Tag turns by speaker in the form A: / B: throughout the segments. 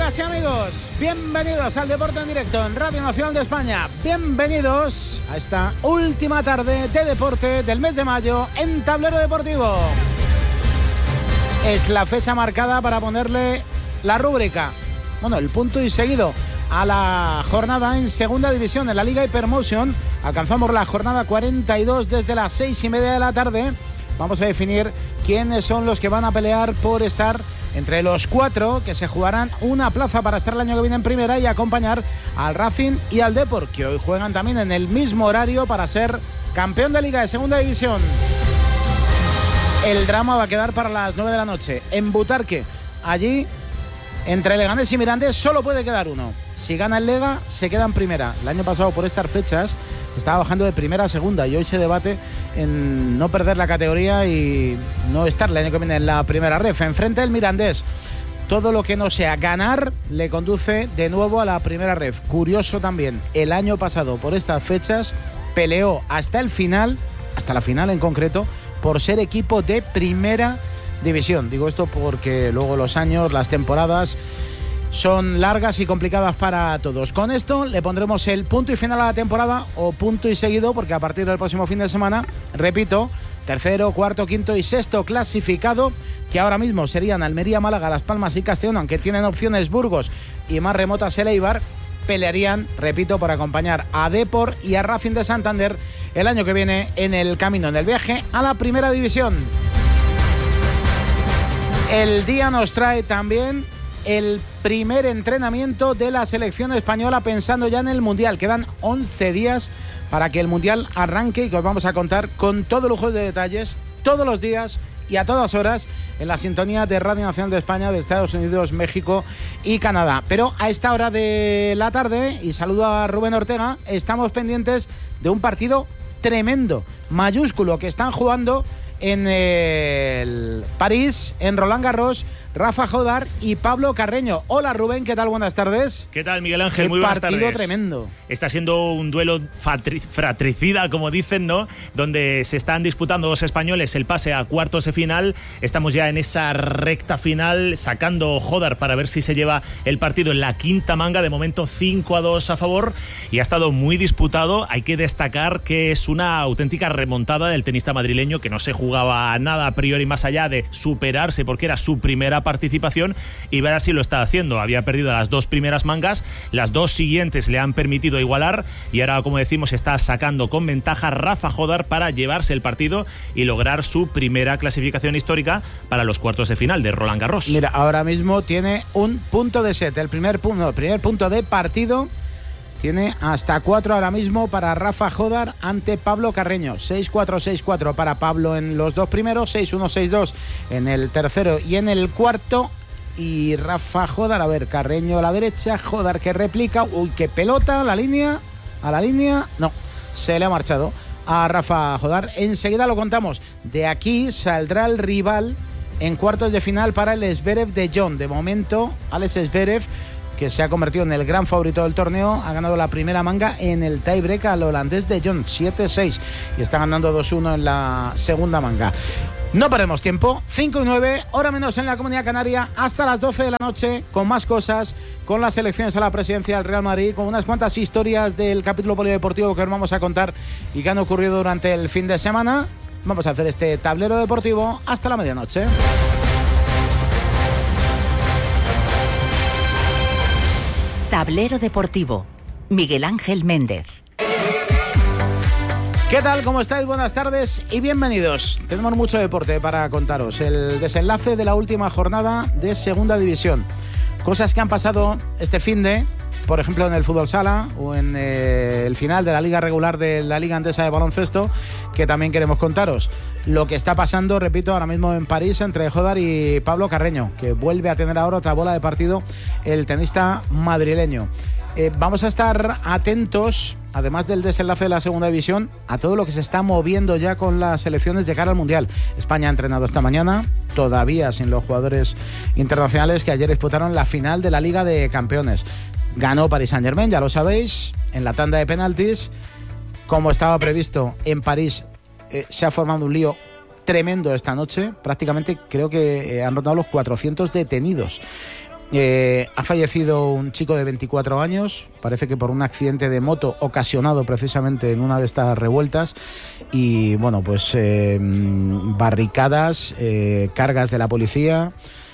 A: Amigas y amigos, bienvenidos al Deporte en Directo en Radio Nacional de España. Bienvenidos a esta última tarde de deporte del mes de mayo en Tablero Deportivo. Es la fecha marcada para ponerle la rúbrica, el punto y seguido a la jornada en Segunda División en la Liga Hypermotion. Alcanzamos la jornada 42 desde las 6:30 de la tarde. Vamos a definir quiénes son los que van a pelear por estar entre los 4 que se jugarán una plaza para estar el año que viene en primera y acompañar al Racing y al Depor, que hoy juegan también en el mismo horario para ser campeón de Liga de Segunda División. El drama va a quedar para las 9 de la noche en Butarque. Allí, entre Leganés y Mirandés, solo puede quedar uno. Si gana el Lega, se queda en primera. El año pasado, por estas fechas, estaba bajando de primera a segunda y hoy se debate en no perder la categoría y no estar el año que viene en la primera ref. Enfrente el Mirandés. Todo lo que no sea ganar le conduce de nuevo a la primera ref. Curioso también, el año pasado, por estas fechas, peleó hasta el final, hasta la final en concreto, por ser equipo de primera división. Digo esto porque luego los años, las temporadas son largas y complicadas para todos. Con esto le pondremos el punto y final a la temporada, o punto y seguido, porque a partir del próximo fin de semana, repito, tercero, cuarto, quinto y sexto clasificado, que ahora mismo serían Almería, Málaga, Las Palmas y Castellón, aunque tienen opciones Burgos y más remotas el Eibar, pelearían, repito, por acompañar a Depor y a Racing de Santander el año que viene en el camino, en el viaje a la primera división. El día nos trae también el primer entrenamiento de la selección española pensando ya en el Mundial. Quedan 11 días para que el Mundial arranque y que os vamos a contar con todo lujo de detalles, todos los días y a todas horas en la sintonía de Radio Nacional de España, de Estados Unidos, México y Canadá. Pero a esta hora de la tarde, y saludo a Rubén Ortega, estamos pendientes de un partido tremendo, mayúsculo, que están jugando en el París, en Roland Garros, Rafa Jodar y Pablo Carreño. Hola Rubén, ¿qué tal? Buenas tardes.
B: ¿Qué tal, Miguel Ángel? Muy buenas tardes.
A: Partido tremendo.
B: Está siendo un duelo fratricida, como dicen, ¿no? Donde se están disputando dos españoles el pase a cuartos de final. Estamos ya en esa recta final, sacando Jodar para ver si se lleva el partido en la quinta manga. De momento 5-2 a favor y ha estado muy disputado. Hay que destacar que es una auténtica remontada del tenista madrileño, que no se jugaba nada a priori más allá de superarse porque era su primera participación, y ver si lo está haciendo. Había perdido las dos primeras mangas, las dos siguientes le han permitido igualar y ahora, como decimos, está sacando con ventaja Rafa Jodar para llevarse el partido y lograr su primera clasificación histórica para los cuartos de final de Roland Garros.
A: Mira, ahora mismo tiene un punto de set, el primer punto de partido. Tiene hasta 4 ahora mismo para Rafa Jodar ante Pablo Carreño. 6-4, 6-4 para Pablo en los dos primeros, 6-1, 6-2 en el tercero y en el cuarto. Y Rafa Jodar, a ver, Carreño a la derecha, Jodar que replica. Uy, qué pelota, a la línea. No, se le ha marchado a Rafa Jodar. Enseguida lo contamos. De aquí saldrá el rival en cuartos de final para el Zverev de John. De momento, Alex Zverev, que se ha convertido en el gran favorito del torneo, ha ganado la primera manga en el tiebreak al holandés de John, 7-6, y está ganando 2-1 en la segunda manga. No perdemos tiempo, 5:09, hora menos en la Comunidad Canaria, hasta las 12 de la noche, con más cosas, con las elecciones a la presidencia del Real Madrid, con unas cuantas historias del capítulo polideportivo que os vamos a contar y que han ocurrido durante el fin de semana. Vamos a hacer este tablero deportivo hasta la medianoche.
C: Tablero Deportivo, Miguel Ángel Méndez.
A: ¿Qué tal? ¿Cómo estáis? Buenas tardes y bienvenidos. Tenemos mucho deporte para contaros. El desenlace de la última jornada de Segunda División. Cosas que han pasado este finde, por ejemplo en el fútbol sala o en el final de la liga regular de la Liga Andesa de Baloncesto, que también queremos contaros. Lo que está pasando, repito, ahora mismo en París entre Jodar y Pablo Carreño, que vuelve a tener ahora otra bola de partido el tenista madrileño. Vamos a estar atentos, además del desenlace de la segunda división, a todo lo que se está moviendo ya con las selecciones de cara al Mundial. España ha entrenado esta mañana, todavía sin los jugadores internacionales que ayer disputaron la final de la Liga de Campeones. Ganó Paris Saint-Germain, ya lo sabéis, en la tanda de penaltis. Como estaba previsto en París, se ha formado un lío tremendo esta noche. Prácticamente creo que han rondado los 400 detenidos. Ha fallecido un chico de 24 años, parece que por un accidente de moto ocasionado precisamente en una de estas revueltas. Y bueno, pues barricadas, cargas de la policía,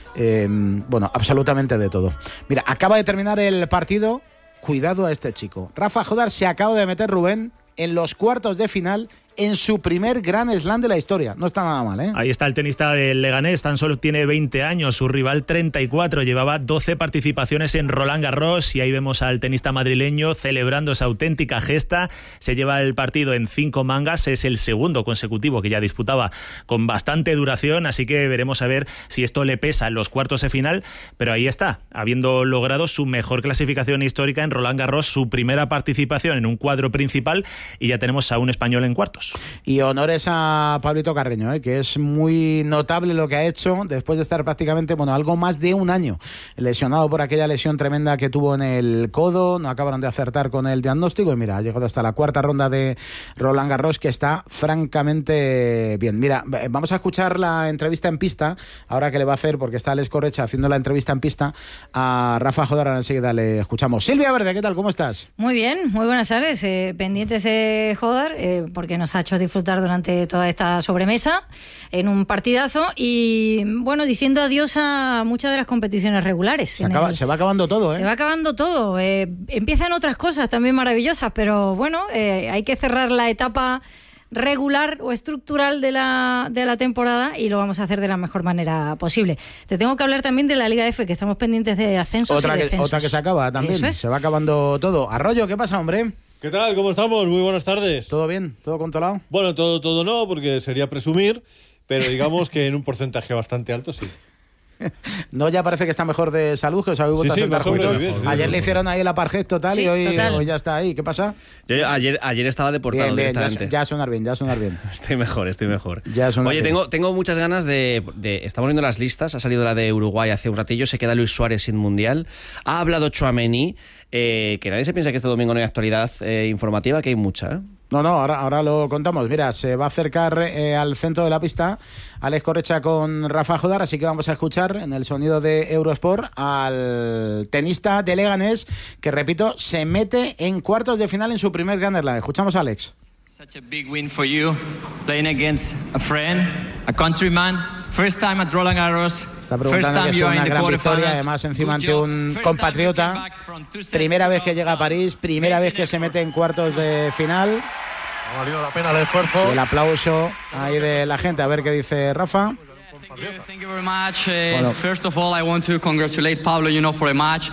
A: bueno, absolutamente de todo. Mira, acaba de terminar el partido. Cuidado a este chico. Rafa Jodar se acaba de meter, Rubén, en los cuartos de final en su primer Grand Slam de la historia. No está nada mal, ¿eh?
B: Ahí está el tenista del Leganés, tan solo tiene 20 años, su rival 34, llevaba 12 participaciones en Roland Garros, y ahí vemos al tenista madrileño celebrando esa auténtica gesta. Se lleva el partido en 5 mangas, es el segundo consecutivo que ya disputaba con bastante duración, así que veremos a ver si esto le pesa en los cuartos de final, pero ahí está, habiendo logrado su mejor clasificación histórica en Roland Garros, su primera participación en un cuadro principal, y ya tenemos a un español en cuartos.
A: Y honores a Pablito Carreño, que es muy notable lo que ha hecho después de estar prácticamente, bueno, algo más de un año lesionado por aquella lesión tremenda que tuvo en el codo. No acabaron de acertar con el diagnóstico y mira, ha llegado hasta la cuarta ronda de Roland Garros, que está francamente bien. Mira, vamos a escuchar la entrevista en pista, ahora que le va a hacer, porque está Alex Correcha haciendo la entrevista en pista a Rafa Jodar. Enseguida le escuchamos. Silvia Verde, ¿qué tal? ¿Cómo estás?
D: Muy bien, muy buenas tardes. Pendientes de Jodar, porque nos ha hecho disfrutar durante toda esta sobremesa en un partidazo y, bueno, diciendo adiós a muchas de las competiciones regulares.
A: Se va acabando todo, ¿eh?
D: Se va acabando todo. Empiezan otras cosas también maravillosas, pero bueno, hay que cerrar la etapa regular o estructural de la temporada y lo vamos a hacer de la mejor manera posible. Te tengo que hablar también de la Liga F, que estamos pendientes de ascensos y descensos.
A: Otra que se acaba también.
D: Eso es.
A: Se va acabando todo. Arroyo, ¿qué pasa, hombre?
E: ¿Qué tal? ¿Cómo estamos? Muy buenas tardes.
A: ¿Todo bien? ¿Todo controlado?
E: Bueno, todo no, porque sería presumir, pero digamos que en un porcentaje bastante alto sí.
A: No, ya parece que está mejor de salud, que os habéis vuelto a sentar juntos. Ayer le hicieron ahí el apartheid total, sí, y hoy ya está ahí. ¿Qué pasa?
F: Yo ayer estaba deportado
A: bien,
F: directamente.
A: Ya sonar bien.
F: Estoy mejor.
A: Oye,
F: tengo muchas ganas de... Estamos viendo las listas, ha salido la de Uruguay hace un ratillo, se queda Luis Suárez sin Mundial, ha hablado Tchouaméni, que nadie se piensa que este domingo no hay actualidad informativa, que hay mucha, ¿eh?
A: No, ahora lo contamos. Mira, se va a acercar al centro de la pista Alex Correcha con Rafa Jodar, así que vamos a escuchar en el sonido de Eurosport al tenista de Leganés, que, repito, se mete en cuartos de final en su primer Grand Slam. Escuchamos a Alex.
G: Such a big win for you, playing against a friend, a countryman, first time at Roland Garros.
A: Está preguntando que es una gran victoria, además encima ante un compatriota. Primera vez que llega a París, primera vez que se mete en cuartos de final.
H: Ha valido la pena el esfuerzo.
A: El aplauso ahí de la gente, a ver qué dice Rafa.
G: Thank you very much. First of all, I want to congratulate Pablo, for a match.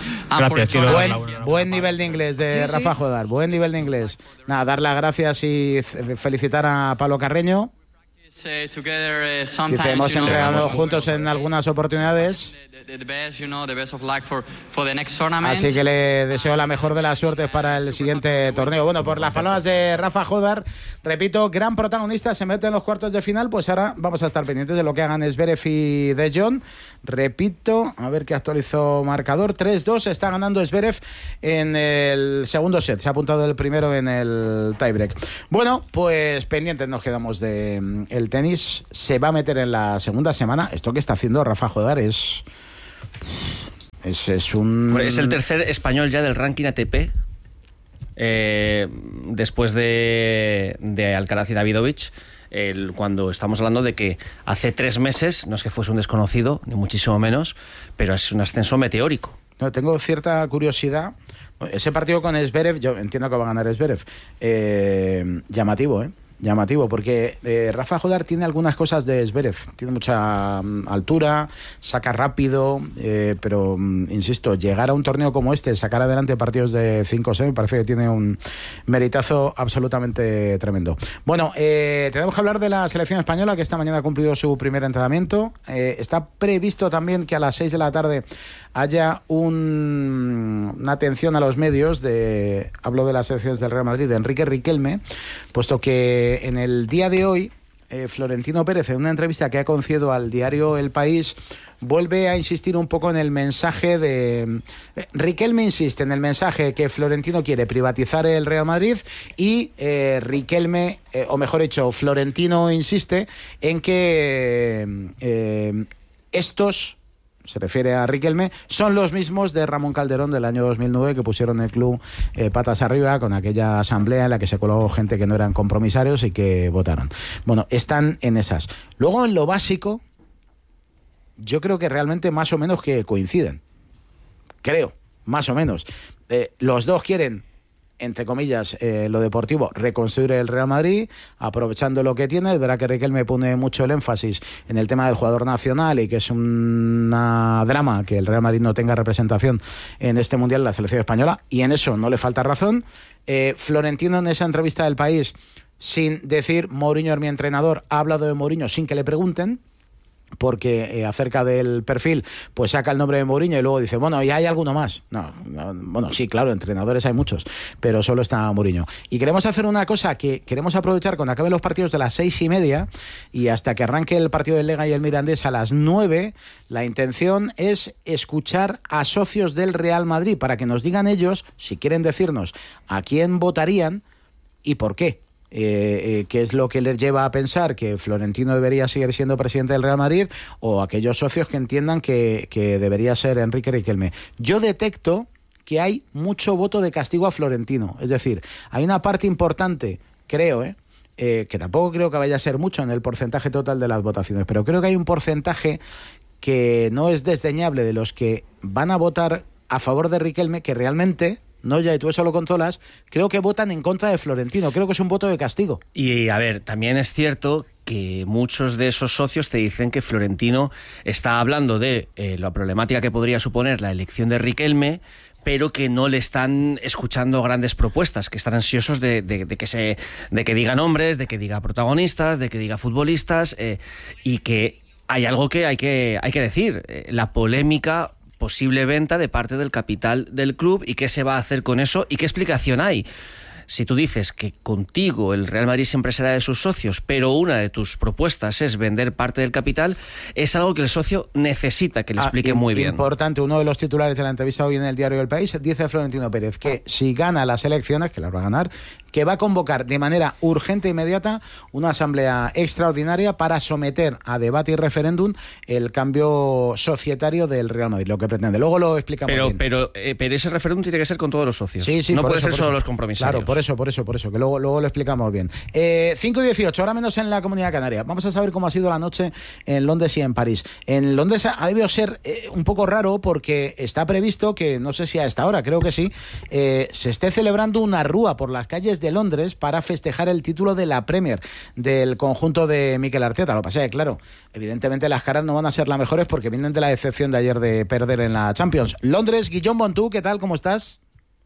A: Buen nivel de inglés de Rafa Jodar, buen nivel de inglés. Nada, dar las gracias y felicitar a Pablo Carreño. Dice, hemos entrenado juntos en algunas oportunidades. Así que le deseo la mejor de las suertes para el siguiente torneo. Bueno, por las palabras de Rafa Jodar, repito, gran protagonista, se mete en los cuartos de final. Pues ahora vamos a estar pendientes de lo que hagan Zverev y De Jong. Repito, a ver qué actualizó marcador. 3-2, está ganando Zverev en el segundo set. Se ha apuntado el primero en el tiebreak. Bueno, pues pendientes nos quedamos de el tenis. Se va a meter en la segunda semana. Esto que está haciendo Rafa Jodar es
F: el tercer español ya del ranking ATP, después de Alcaraz y Davidovich. Cuando estamos hablando de que hace 3 meses, no es que fuese un desconocido, ni muchísimo menos, pero es un ascenso meteórico.
A: No, tengo cierta curiosidad. Ese partido con Zverev, yo entiendo que va a ganar Zverev. Llamativo, porque Rafa Jodar tiene algunas cosas de Zverev. Tiene mucha altura, saca rápido, pero insisto, llegar a un torneo como este, sacar adelante partidos de 5-6, me parece que tiene un meritazo absolutamente tremendo. Bueno, tenemos que hablar de la selección española, que esta mañana ha cumplido su primer entrenamiento. Está previsto también que a las 6 de la tarde haya una atención a los medios hablo de las selecciones del Real Madrid, de Enrique Riquelme, puesto que en el día de hoy Florentino Pérez, en una entrevista que ha concedido al diario El País, vuelve a insistir un poco en el mensaje de... Riquelme insiste en el mensaje que Florentino quiere privatizar el Real Madrid y Riquelme, o mejor dicho, Florentino insiste en que estos se refiere a Riquelme, son los mismos de Ramón Calderón del año 2009, que pusieron el club patas arriba con aquella asamblea en la que se coló gente que no eran compromisarios y que votaron. Bueno, están en esas. Luego, en lo básico, yo creo que realmente más o menos que coinciden. Creo, más o menos. Los dos quieren, entre comillas, lo deportivo, reconstruir el Real Madrid, aprovechando lo que tiene. Es verdad que Riquelme pone mucho el énfasis en el tema del jugador nacional y que es una drama que el Real Madrid no tenga representación en este Mundial de la selección española, y en eso no le falta razón. Florentino, en esa entrevista del País, sin decir Mourinho es mi entrenador, ha hablado de Mourinho sin que le pregunten, porque acerca del perfil pues saca el nombre de Mourinho y luego dice, bueno, ¿y hay alguno más? No, bueno, sí, claro, entrenadores hay muchos, pero solo está Mourinho. Y queremos hacer una cosa que queremos aprovechar cuando acaben los partidos de las 6:30 y hasta que arranque el partido del Lega y el Mirandés a las 9, la intención es escuchar a socios del Real Madrid para que nos digan ellos, si quieren decirnos a quién votarían y por qué. ¿Qué es lo que les lleva a pensar que Florentino debería seguir siendo presidente del Real Madrid, o aquellos socios que entiendan que debería ser Enrique Riquelme? Yo detecto que hay mucho voto de castigo a Florentino, es decir, hay una parte importante, creo, que tampoco creo que vaya a ser mucho en el porcentaje total de las votaciones, pero creo que hay un porcentaje que no es desdeñable de los que van a votar a favor de Riquelme, que realmente... No, ya, y tú eso lo controlas, creo que votan en contra de Florentino, creo que es un voto de castigo.
F: Y a ver, también es cierto que muchos de esos socios te dicen que Florentino está hablando de la problemática que podría suponer la elección de Riquelme, pero que no le están escuchando grandes propuestas, que están ansiosos de que diga nombres, de que diga protagonistas, de que diga futbolistas, y que hay algo que hay que decir, la polémica posible venta de parte del capital del club, y qué se va a hacer con eso y qué explicación hay. Si tú dices que contigo el Real Madrid siempre será de sus socios, pero una de tus propuestas es vender parte del capital, es algo que el socio necesita que le explique muy bien.
A: Importante, uno de los titulares de la entrevista hoy en el diario El País dice Florentino Pérez que si gana las elecciones, que las va a ganar, que va a convocar de manera urgente e inmediata una asamblea extraordinaria para someter a debate y referéndum el cambio societario del Real Madrid, lo que pretende. Luego lo explicamos bien.
F: Pero ese referéndum tiene que ser con todos los socios.
A: Sí,
F: no puede ser solo los compromisarios.
A: Claro, por eso, que luego lo explicamos bien. 5:18, ahora menos en la Comunidad Canaria. Vamos a saber cómo ha sido la noche en Londres y en París. En Londres ha debido ser un poco raro, porque está previsto que, no sé si a esta hora, creo que sí, se esté celebrando una rúa por las calles de Londres para festejar el título de la Premier del conjunto de Mikel Arteta. Lo que pasa es que, claro, evidentemente las caras no van a ser las mejores porque vienen de la decepción de ayer de perder en la Champions. Londres, Guillón Bontú, ¿qué tal? ¿Cómo estás?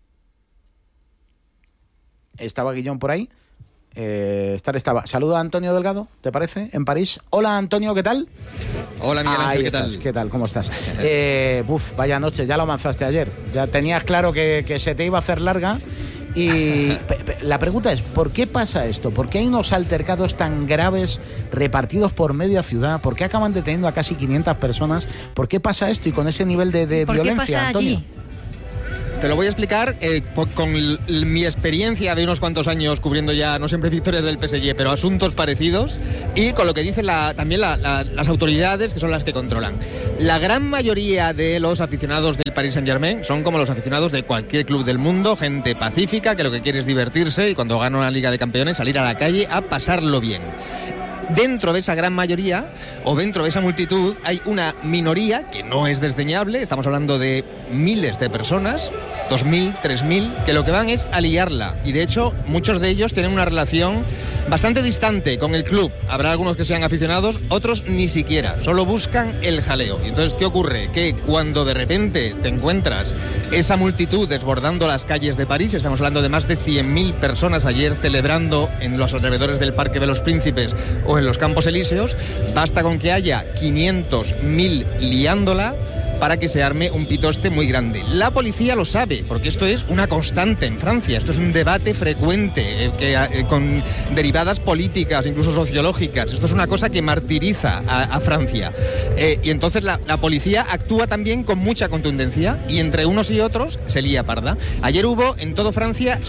A: ¿Estaba Guillón por ahí? Estaba. Saluda a Antonio Delgado, ¿te parece? En París. Hola, Antonio, ¿qué tal?
I: Hola, Miguel Ángel, ¿qué tal?
A: ¿Qué tal? ¿Cómo estás? Vaya noche, ya lo avanzaste ayer. Ya tenías claro que se te iba a hacer larga. Y la pregunta es, ¿por qué pasa esto? ¿Por qué hay unos altercados tan graves repartidos por media ciudad? ¿Por qué acaban deteniendo a casi 500 personas? ¿Por qué pasa esto y con ese nivel de violencia,
D: qué pasa
A: Antonio?
D: Allí?
I: Te lo voy a explicar con mi experiencia de unos cuantos años cubriendo ya, no siempre victorias del PSG, pero asuntos parecidos, y con lo que dicen también las autoridades, que son las que controlan. La gran mayoría de los aficionados del Paris Saint-Germain son como los aficionados de cualquier club del mundo, gente pacífica que lo que quiere es divertirse y cuando gana una Liga de Campeones salir a la calle a pasarlo bien. Dentro de esa gran mayoría, o dentro de esa multitud, hay una minoría que no es desdeñable. Estamos hablando de miles de personas, 2.000, 3.000, que lo que van es a liarla. Y de hecho, muchos de ellos tienen una relación bastante distante con el club. Habrá algunos que sean aficionados, otros ni siquiera, solo buscan el jaleo. Y entonces, ¿qué ocurre? Que cuando de repente te encuentras esa multitud desbordando las calles de París, estamos hablando de más de 100.000 personas ayer celebrando en los alrededores del Parque de los Príncipes o en los Campos Elíseos, basta con que haya 500, 1.000 liándola para que se arme un pitoste muy grande. La policía lo sabe, porque esto es una constante en Francia, esto es un debate frecuente con derivadas políticas, incluso sociológicas. Esto es una cosa que martiriza a Francia. Y entonces la policía actúa también con mucha contundencia y entre unos y otros se lía parda. Ayer hubo en toda Francia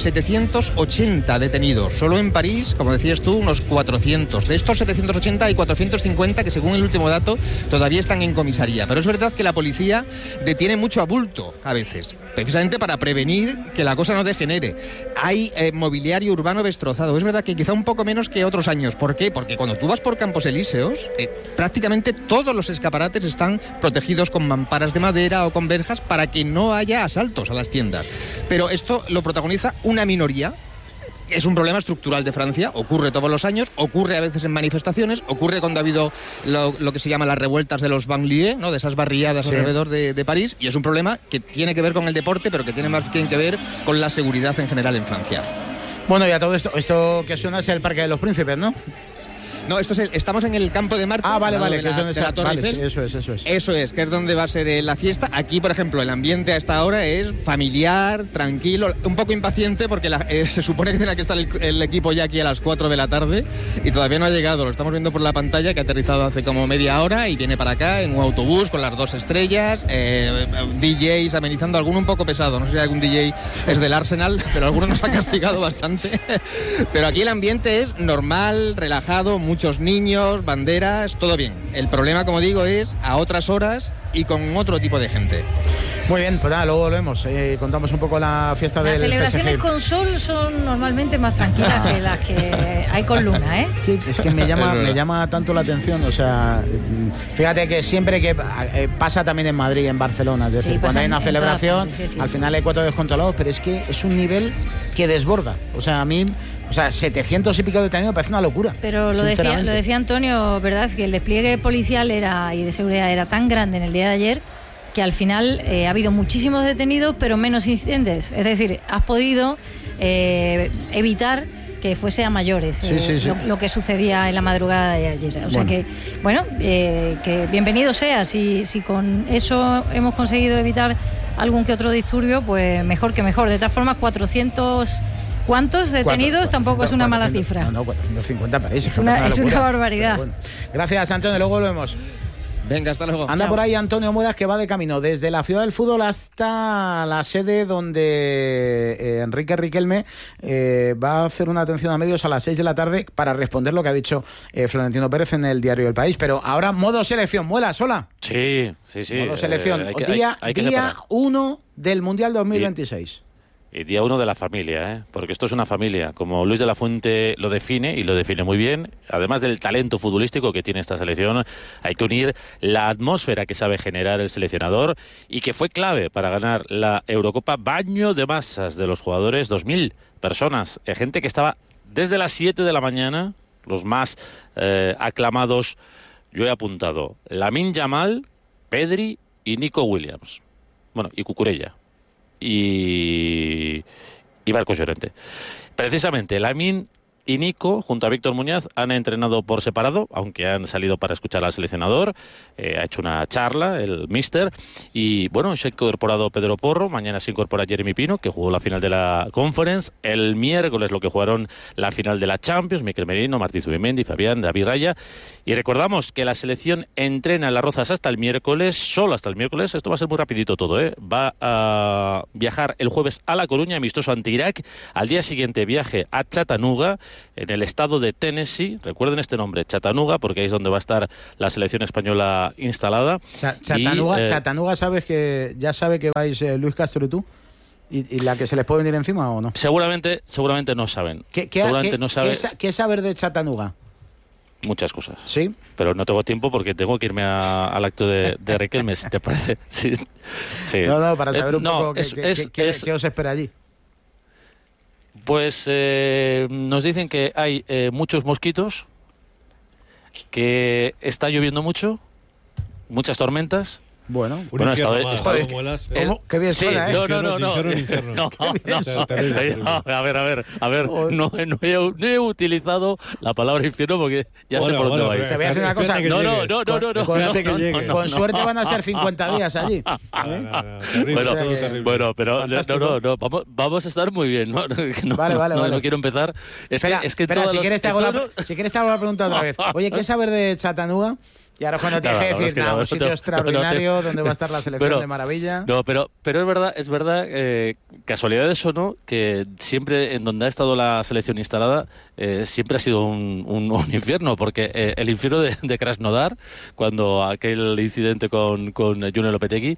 I: 780 detenidos. Solo en París, como decías tú, unos 400. De estos 780 hay 450 que, según el último dato, todavía están en comisaría. Pero es verdad que la policía detiene mucho a bulto a veces, precisamente para prevenir que la cosa no degenere. Hay mobiliario urbano destrozado. Es verdad que quizá un poco menos que otros años. ¿Por qué? Porque cuando tú vas por Campos Elíseos, prácticamente todos los escaparates están protegidos con mamparas de madera o con verjas para que no haya asaltos a las tiendas. Pero esto lo protagoniza una minoría. Es un problema estructural de Francia, ocurre todos los años, ocurre a veces en manifestaciones, ocurre cuando ha habido lo que se llama las revueltas de los banlieues, ¿no? De esas barriadas alrededor de París, y es un problema que tiene que ver con el deporte, pero que tiene más que ver con la seguridad en general en Francia.
A: Bueno, y a todo esto que suena es el Parque de los Príncipes, ¿no?
I: No, estamos en el Campo de Marte.
A: Ah, vale, que
I: es donde se la Torre Eiffel.
A: Sí, eso es.
I: Eso es, que es donde va a ser la fiesta. Aquí, por ejemplo, el ambiente a esta hora es familiar, tranquilo, un poco impaciente porque se supone que tiene que estar el equipo ya aquí a las 4 de la tarde y todavía no ha llegado. Lo estamos viendo por la pantalla, que ha aterrizado hace como media hora y viene para acá en un autobús con las 2 estrellas, DJs amenizando, alguno un poco pesado. No sé si algún DJ es del Arsenal, pero alguno nos ha castigado bastante. Pero aquí el ambiente es normal, relajado, muchos niños, banderas, todo bien. El problema, como digo, es a otras horas y con otro tipo de gente.
A: Muy bien, pues nada, luego volvemos. Contamos un poco la fiesta del PSG.
D: Las celebraciones con sol son normalmente más tranquilas que las que hay con luna, ¿eh?
A: Es que me llama tanto la atención, o sea, fíjate que siempre que pasa también en Madrid, en Barcelona, es decir, cuando hay una celebración, al final hay 4 descontrolados, pero es que es un nivel que desborda. O sea, a mí... 700 y pico detenidos parece una locura.
D: Pero lo decía Antonio, ¿verdad? Que el despliegue policial y de seguridad era tan grande en el día de ayer que al final ha habido muchísimos detenidos, pero menos incidentes. Es decir, has podido evitar que fuese a mayores lo que sucedía en la madrugada de ayer. O sea que, que bienvenido sea. Si con eso hemos conseguido evitar algún que otro disturbio, pues mejor que mejor. De todas formas, 400... ¿Cuántos detenidos? Tampoco es una mala cifra.
A: No, 450 parece.
D: Es una barbaridad.
A: Bueno. Gracias, Antonio. Luego lo vemos.
I: Venga, hasta luego.
A: Anda por ahí Antonio Muelas, que va de camino desde la ciudad del fútbol hasta la sede donde Enrique Riquelme va a hacer una atención a medios a las 6 de la tarde para responder lo que ha dicho Florentino Pérez en el diario El País. Pero ahora modo selección. Muelas, hola.
J: Sí.
A: Modo selección. Día 1 del Mundial 2026.
J: Y día 1 de la familia, porque esto es una familia, como Luis de la Fuente lo define, y lo define muy bien. Además del talento futbolístico que tiene esta selección, hay que unir la atmósfera que sabe generar el seleccionador y que fue clave para ganar la Eurocopa. Baño de masas de los jugadores, 2.000 personas, gente que estaba desde las 7 de la mañana, los más aclamados. Yo he apuntado Lamine Yamal, Pedri y Nico Williams. Bueno, y Cucurella. Y Marcos Llorente. Precisamente Lamine y Nico, junto a Víctor Muñoz, han entrenado por separado, aunque han salido para escuchar al seleccionador. Ha hecho una charla el míster. Y bueno, se ha incorporado Pedro Porro. Mañana se incorpora Jeremy Pino, que jugó la final de la Conference. El miércoles lo que jugaron la final de la Champions, Mikel Merino, Martí Zubimendi, Fabián, David Raya. Y recordamos que la selección entrena en Las Rozas hasta el miércoles, solo hasta el miércoles. Esto va a ser muy rapidito todo, Va a viajar el jueves a La Coruña, amistoso ante Irak. Al día siguiente viaje a Chattanooga, en el estado de Tennessee. Recuerden este nombre, Chattanooga, porque ahí es donde va a estar la selección española instalada.
A: Chattanooga, ¿sabes que ya sabe que vais Luis Castro y tú? ¿Y la que se les puede venir encima o no?
J: Seguramente no saben.
A: ¿Qué saber de Chattanooga?
J: Muchas cosas.
A: ¿Sí?
J: Pero no tengo tiempo porque tengo que irme al acto de Riquelme, si te parece. Sí.
A: No, para saber un poco qué os espera allí.
J: Pues nos dicen que hay muchos mosquitos, que está lloviendo mucho, muchas tormentas,
A: Bueno,
E: un infierno más, como las...
A: Qué bien suena, ¿eh?
J: No. A ver. No he utilizado la palabra infierno porque ya sé por dónde vais.
A: Te voy a decir una cosa.
J: No.
A: Con suerte van a ser 50 días allí.
J: Bueno, pero no. Vamos a estar muy bien, ¿no?
A: Vale.
J: No quiero empezar. Espera,
A: si quieres te hago la pregunta otra vez. Oye, ¿qué saber de Chattanooga? Y ahora cuando te dije decir, un sitio extraordinario donde va a estar la selección de maravilla.
J: No, pero es verdad, casualidades o no, que siempre en donde ha estado la selección instalada, siempre ha sido un infierno, porque el infierno de Krasnodar, cuando aquel incidente con Junior Lopetegui,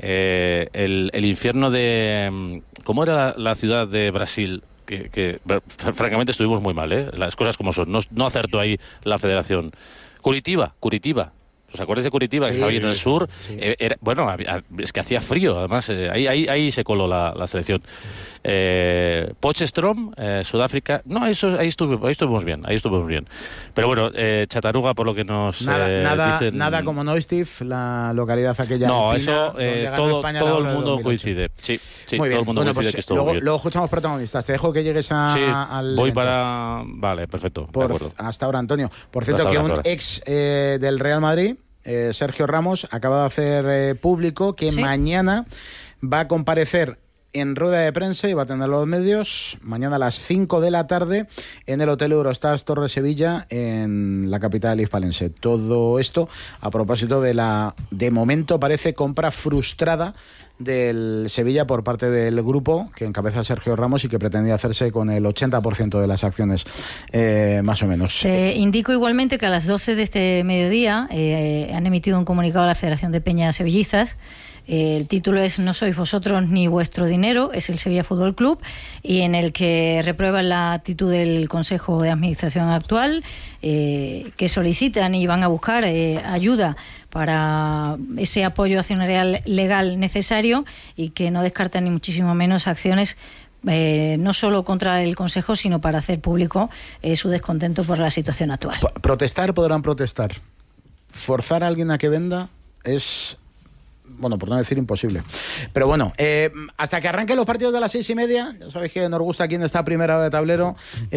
J: el infierno de... ¿Cómo era la ciudad de Brasil? Que francamente estuvimos muy mal, las cosas como son. No acertó ahí la federación. Curitiba. ¿Os acordáis de Curitiba? Sí, que estaba ahí en el sur. Sí. Es que hacía frío, además. Ahí se coló la selección. Potchefstroom, Sudáfrica. No, ahí estuvimos bien. Pero bueno, Chattanooga, por lo que nos dicen...
A: Nada como Neustift, la localidad aquella.
J: No,
A: alpina,
J: eso todo el mundo coincide. Sí,
A: muy bien.
J: Todo el mundo coincide que estuvo bien.
A: Luego escuchamos protagonistas. Te dejo que llegues al...
J: Voy para... Vale, perfecto. De acuerdo.
A: Hasta ahora, Antonio. Por cierto, que un ex del Real Madrid, Sergio Ramos, acaba de hacer público que mañana va a comparecer en rueda de prensa y va a tener los medios mañana a las 5 de la tarde en el Hotel Eurostars Torre Sevilla, en la capital hispalense. Todo esto a propósito de la, de momento parece, compra frustrada del Sevilla por parte del grupo que encabeza Sergio Ramos y que pretendía hacerse con el 80% de las acciones, más o menos.
D: Indico igualmente que a las 12 de este mediodía han emitido un comunicado a la Federación de Peñas Sevillizas. El título es "No sois vosotros ni vuestro dinero", es el Sevilla Fútbol Club, y en el que reprueban la actitud del Consejo de Administración actual, que solicitan y van a buscar ayuda para ese apoyo accionarial legal necesario y que no descartan ni muchísimo menos acciones no solo contra el Consejo, sino para hacer público su descontento por la situación actual.
A: Protestar podrán protestar. Forzar a alguien a que venda es... bueno, por no decir imposible. Pero bueno, hasta que arranquen los partidos de las 6:30, ya sabéis que nos gusta quien está a primera hora de tablero,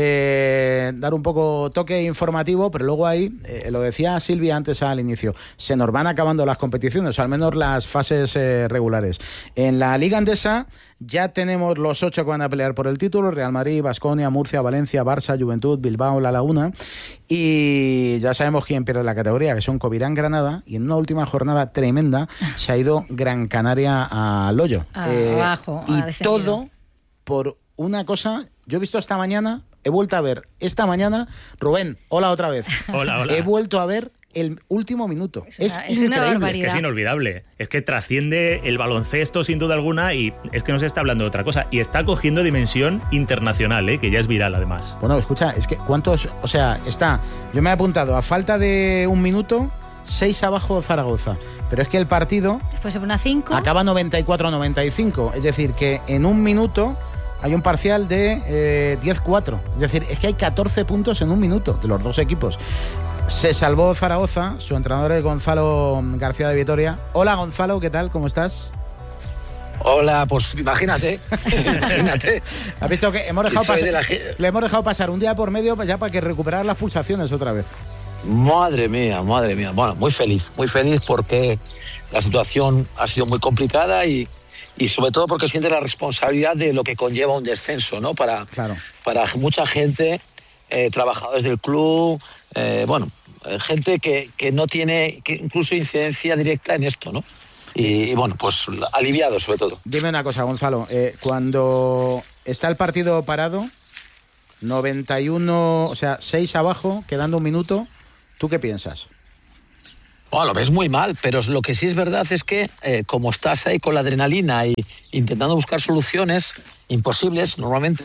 A: dar un poco toque informativo, pero luego ahí, lo decía Silvia antes al inicio, se nos van acabando las competiciones, o al menos las fases regulares. En la Liga Endesa ya tenemos los 8 que van a pelear por el título: Real Madrid, Baskonia, Murcia, Valencia, Barça, Juventud, Bilbao, La Laguna, y ya sabemos quién pierde la categoría, que son Covirán, Granada, y en una última jornada tremenda se ha ido Gran Canaria al hoyo.
D: Abajo.
A: Y todo por una cosa. Yo he visto esta mañana, he vuelto a ver esta mañana, Rubén, hola otra vez.
B: Hola.
A: He vuelto a ver el último minuto. Es increíble.
B: Es que es inolvidable. Es que trasciende el baloncesto sin duda alguna, y es que no se está hablando de otra cosa. Y está cogiendo dimensión internacional, que ya es viral además.
A: Bueno, escucha, es que ¿cuántos? O sea, yo me he apuntado, a falta de un minuto, 6 abajo Zaragoza. Pero es que el partido
D: después se pone a 5.
A: Acaba 94-95. Es decir, que en un minuto hay un parcial de 10-4. Es decir, es que hay 14 puntos en un minuto de los dos equipos. Se salvó Zaragoza, su entrenador es Gonzalo García de Vitoria. Hola Gonzalo, ¿qué tal? ¿Cómo estás?
K: Hola, pues imagínate.
A: ¿Has visto que le hemos dejado pasar un día por medio ya para que recuperar las pulsaciones otra vez?
K: Madre mía. Bueno, muy feliz porque la situación ha sido muy complicada y sobre todo porque siente la responsabilidad de lo que conlleva un descenso, ¿no? Para mucha gente, trabajadores del club, gente que no tiene incluso incidencia directa en esto, ¿no? Y bueno, pues aliviado sobre todo.
A: Dime una cosa, Gonzalo, cuando está el partido parado, 91, o sea, 6 abajo, quedando un minuto, ¿tú qué piensas?
K: Bueno, lo ves muy mal, pero lo que sí es verdad es que como estás ahí con la adrenalina y intentando buscar soluciones imposibles, normalmente...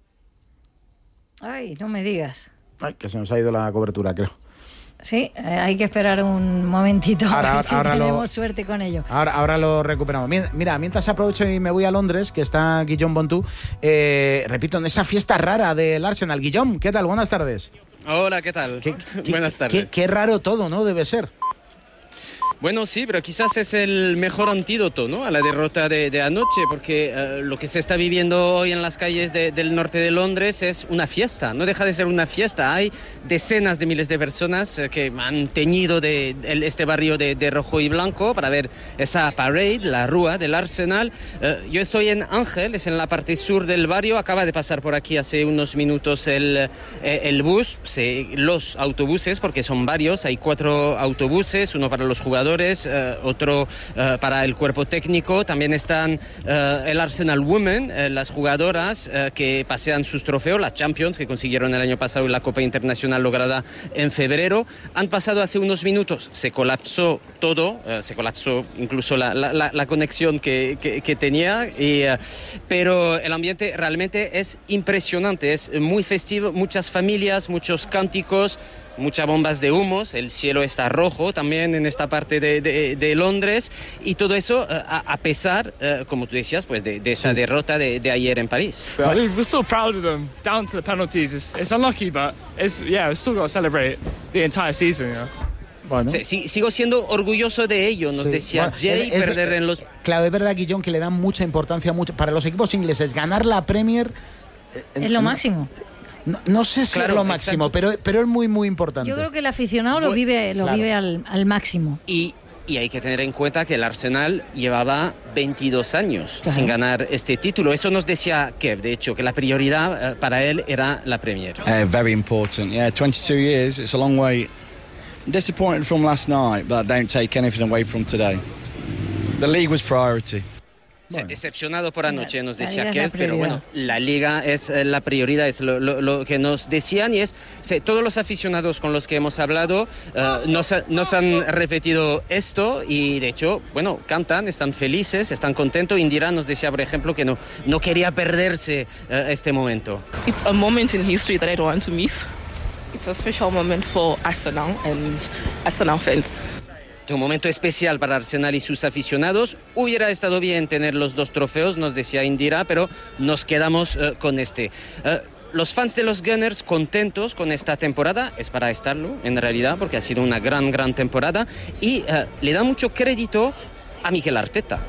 D: Ay, no me digas.
A: Ay, que se nos ha ido la cobertura, creo.
D: Sí, hay que esperar un momentito a ver si tenemos suerte con ello.
A: Ahora lo recuperamos. Mira, mientras aprovecho y me voy a Londres, que está Guillaume Bontu, repito, en esa fiesta rara del Arsenal. Guillaume, ¿qué tal? Buenas tardes.
L: Hola, ¿qué tal? Buenas tardes.
A: Qué raro todo, ¿no? Debe ser.
L: Bueno, sí, pero quizás es el mejor antídoto, ¿no?, a la derrota de anoche, porque lo que se está viviendo hoy en las calles del norte de Londres es una fiesta, no deja de ser una fiesta. Hay decenas de miles de personas que han teñido este barrio de rojo y blanco para ver esa parade, la rúa del Arsenal. Yo estoy en Ángel, es en la parte sur del barrio, acaba de pasar por aquí hace unos minutos el bus, los autobuses, porque son varios, hay 4 autobuses, uno para los jugadores, otro para el cuerpo técnico. También están el Arsenal Women, las jugadoras que pasean sus trofeos, las Champions, que consiguieron el año pasado la Copa Internacional lograda en febrero. Han pasado hace unos minutos, se colapsó todo, se colapsó incluso la conexión que tenía, pero el ambiente realmente es impresionante, es muy festivo, muchas familias, muchos cánticos, muchas bombas de humos, el cielo está rojo también en esta parte de Londres, y todo eso a pesar, como tú decías, pues de esa derrota de ayer en París.
M: We're still proud of them, down to the penalties. It's unlucky, but we've still got to celebrate the entire season, you know?
A: Bueno.
L: Sí, sigo siendo orgulloso de ello, nos decía Jay, perder en los...
A: Claro, es verdad, Guillón, que le dan mucha importancia para los equipos ingleses. Ganar la Premier...
D: es lo máximo.
A: No sé si es lo máximo, pero es muy, muy importante.
D: Yo creo que el aficionado lo vive al máximo.
L: Y hay que tener en cuenta que el Arsenal llevaba 22 años sin ganar este título. Eso nos decía Kev, de hecho, que la prioridad para él era la Premier.
N: Very important, 22 years, it's a long way. Disappointed from last night, but don't take anything away from today. The league was priority.
L: Bueno. Decepcionado por anoche, nos decía Kev, pero bueno, la Liga es la prioridad, es lo que nos decían, y todos los aficionados con los que hemos hablado nos han repetido esto, y de hecho, bueno, cantan, están felices, están contentos. Indira nos decía, por ejemplo, que no quería perderse este momento.
O: It's a moment in history that I don't want to miss. It's a special moment for Arsenal and Arsenal fans.
L: Un momento especial para Arsenal y sus aficionados. Hubiera estado bien tener los 2 trofeos, nos decía Indira, pero nos quedamos con este. Los fans de los Gunners contentos con esta temporada, es para estarlo en realidad, porque ha sido una gran temporada, y le da mucho crédito a Mikel Arteta.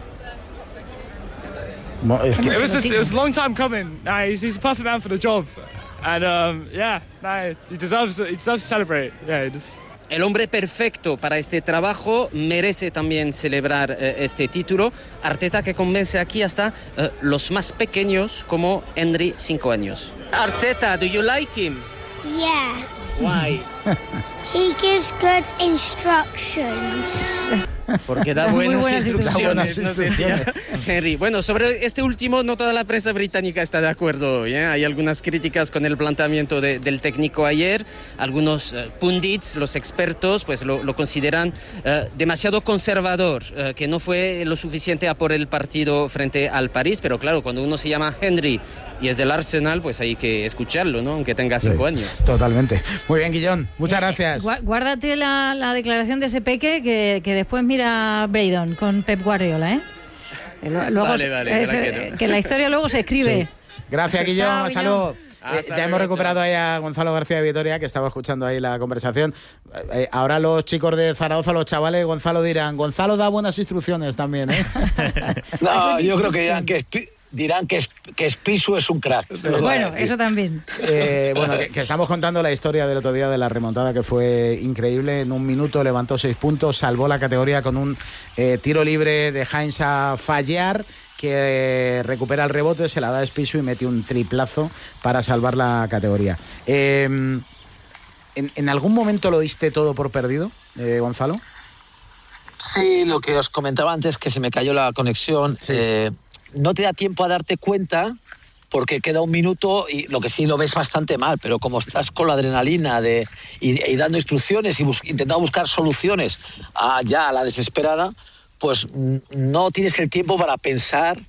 M: It was a long time coming. He's a perfect man for the job, and he deserves to celebrate.
L: El hombre perfecto para este trabajo, merece también celebrar este título. Arteta, que convence aquí hasta los más pequeños, como Henry, 5 años. Arteta, do you like him?
P: Yeah.
L: Why?
P: He gives good instructions.
L: Porque da buenas instrucciones, nos decía Henry. Bueno, sobre este último no toda la prensa británica está de acuerdo, ¿eh? Hay algunas críticas con el planteamiento del técnico ayer. Algunos pundits, los expertos, pues lo consideran demasiado conservador, que no fue lo suficiente a por el partido frente al París. Pero claro, cuando uno se llama Henry y es del Arsenal, pues hay que escucharlo, ¿no? Aunque tenga 5 años.
A: Totalmente. Muy bien, Guillón. Muchas gracias.
D: Guárdate la declaración de ese peque que después mira Braydon con Pep Guardiola, ¿eh? Luego
L: vale,
D: que la historia luego se escribe.
A: Sí. Gracias, Guillón.
D: Chao,
A: hasta luego. Ya hemos recuperado ahí a Gonzalo García de Vitoria, que estaba escuchando ahí la conversación. Ahora los chicos de Zaragoza, los chavales, Gonzalo dirán, Gonzalo da buenas instrucciones también, ¿eh?
K: No, yo creo que dirán que Spisu es un crack.
D: Bueno, eso también.
A: Bueno, que estamos contando la historia del otro día de la remontada, que fue increíble. En un minuto levantó 6 puntos, salvó la categoría con un tiro libre de Heinz a fallar, que recupera el rebote, se la da a Spisu y mete un triplazo para salvar la categoría. ¿En algún momento lo diste todo por perdido, Gonzalo?
K: Sí, lo que os comentaba antes, que se me cayó la conexión. Sí. No te da tiempo a darte cuenta porque queda un minuto y lo que sí lo ves bastante mal, pero como estás con la adrenalina y dando instrucciones y intentando buscar soluciones ya a la desesperada, pues no tienes el tiempo para pensar,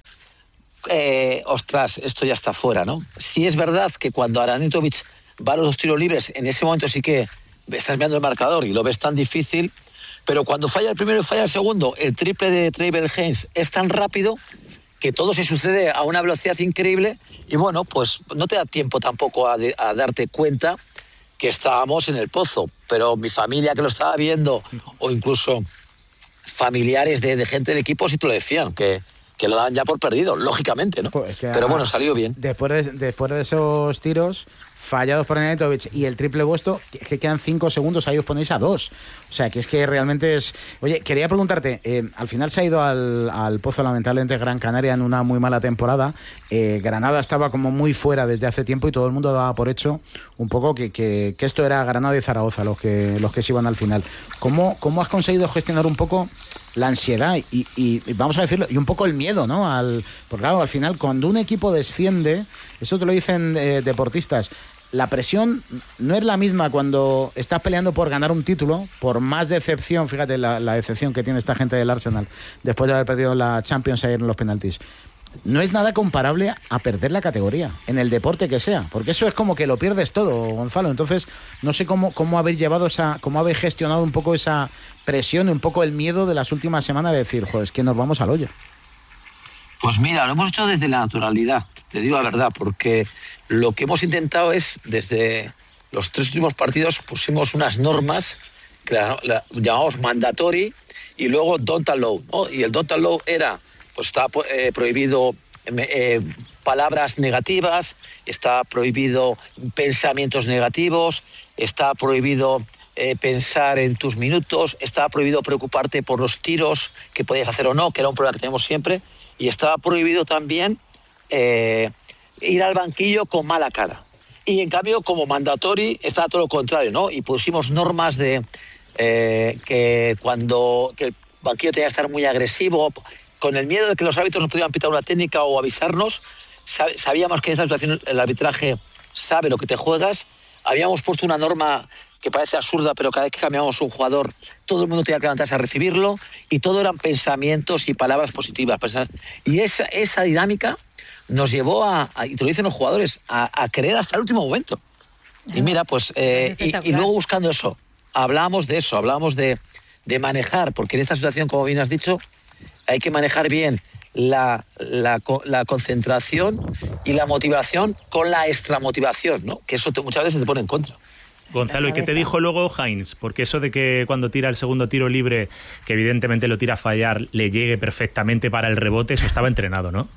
K: ostras, esto ya está fuera, ¿no? Sí es verdad que cuando Aranitovic va a los 2 tiros libres, en ese momento sí que estás mirando el marcador y lo ves tan difícil, pero cuando falla el primero y falla el segundo, el triple de Trevor Heinz es tan rápido que todo se sucede a una velocidad increíble y bueno, pues no te da tiempo tampoco a darte cuenta que estábamos en el pozo, pero mi familia que lo estaba viendo o incluso familiares de gente del equipo sí te lo decían, que lo daban ya por perdido, lógicamente, ¿no?
A: Pues
K: pero bueno, salió bien.
A: Después de esos tiros fallados por Nenetovic y el triple vuestro, es que quedan 5 segundos, ahí os ponéis a 2. O sea, que es que realmente es... Oye, quería preguntarte, al final se ha ido al pozo lamentablemente Gran Canaria en una muy mala temporada. Granada estaba como muy fuera desde hace tiempo y todo el mundo daba por hecho un poco que esto era Granada y Zaragoza los que se iban al final. ¿Cómo has conseguido gestionar un poco la ansiedad y vamos a decirlo, y un poco el miedo, ¿no? Porque claro, al final, cuando un equipo desciende, eso te lo dicen deportistas, la presión no es la misma cuando estás peleando por ganar un título, por más decepción, fíjate la decepción que tiene esta gente del Arsenal después de haber perdido la Champions ayer en los penaltis. No es nada comparable a perder la categoría, en el deporte que sea, porque eso es como que lo pierdes todo, Gonzalo. Entonces, no sé cómo habéis cómo habéis gestionado un poco esa presión, un poco el miedo de las últimas semanas de decir, joder, es que nos vamos al hoyo.
K: Pues mira, lo hemos hecho desde la naturalidad, te digo la verdad, porque lo que hemos intentado es, desde los 3 últimos partidos, pusimos unas normas que la llamamos mandatory y luego don't allow, ¿no? Y el don't allow era, pues estaba prohibido palabras negativas, está prohibido pensamientos negativos, está prohibido pensar en tus minutos, estaba prohibido preocuparte por los tiros que podías hacer o no, que era un problema que tenemos siempre. Y estaba prohibido también ir al banquillo con mala cara. Y en cambio, como mandatory, estaba todo lo contrario, ¿no? Y pusimos normas de que el banquillo tenía que estar muy agresivo, con el miedo de que los árbitros nos pudieran pitar una técnica o avisarnos. Sabíamos que en esa situación el arbitraje sabe lo que te juegas. Habíamos puesto una norma que parece absurda, pero cada vez que cambiábamos un jugador, todo el mundo tenía que levantarse a recibirlo, y todo eran pensamientos y palabras positivas. Y esa dinámica nos llevó y te lo dicen los jugadores, a creer hasta el último momento. Y mira, pues, y luego buscando eso, hablábamos de manejar, porque en esta situación, como bien has dicho, hay que manejar bien la concentración y la motivación con la extramotivación, ¿no? Que eso muchas veces te pone en contra.
B: Gonzalo, ¿y qué te dijo luego Heinz? Porque eso de que cuando tira el segundo tiro libre, que evidentemente lo tira a fallar, le llegue perfectamente para el rebote, eso estaba entrenado, ¿no?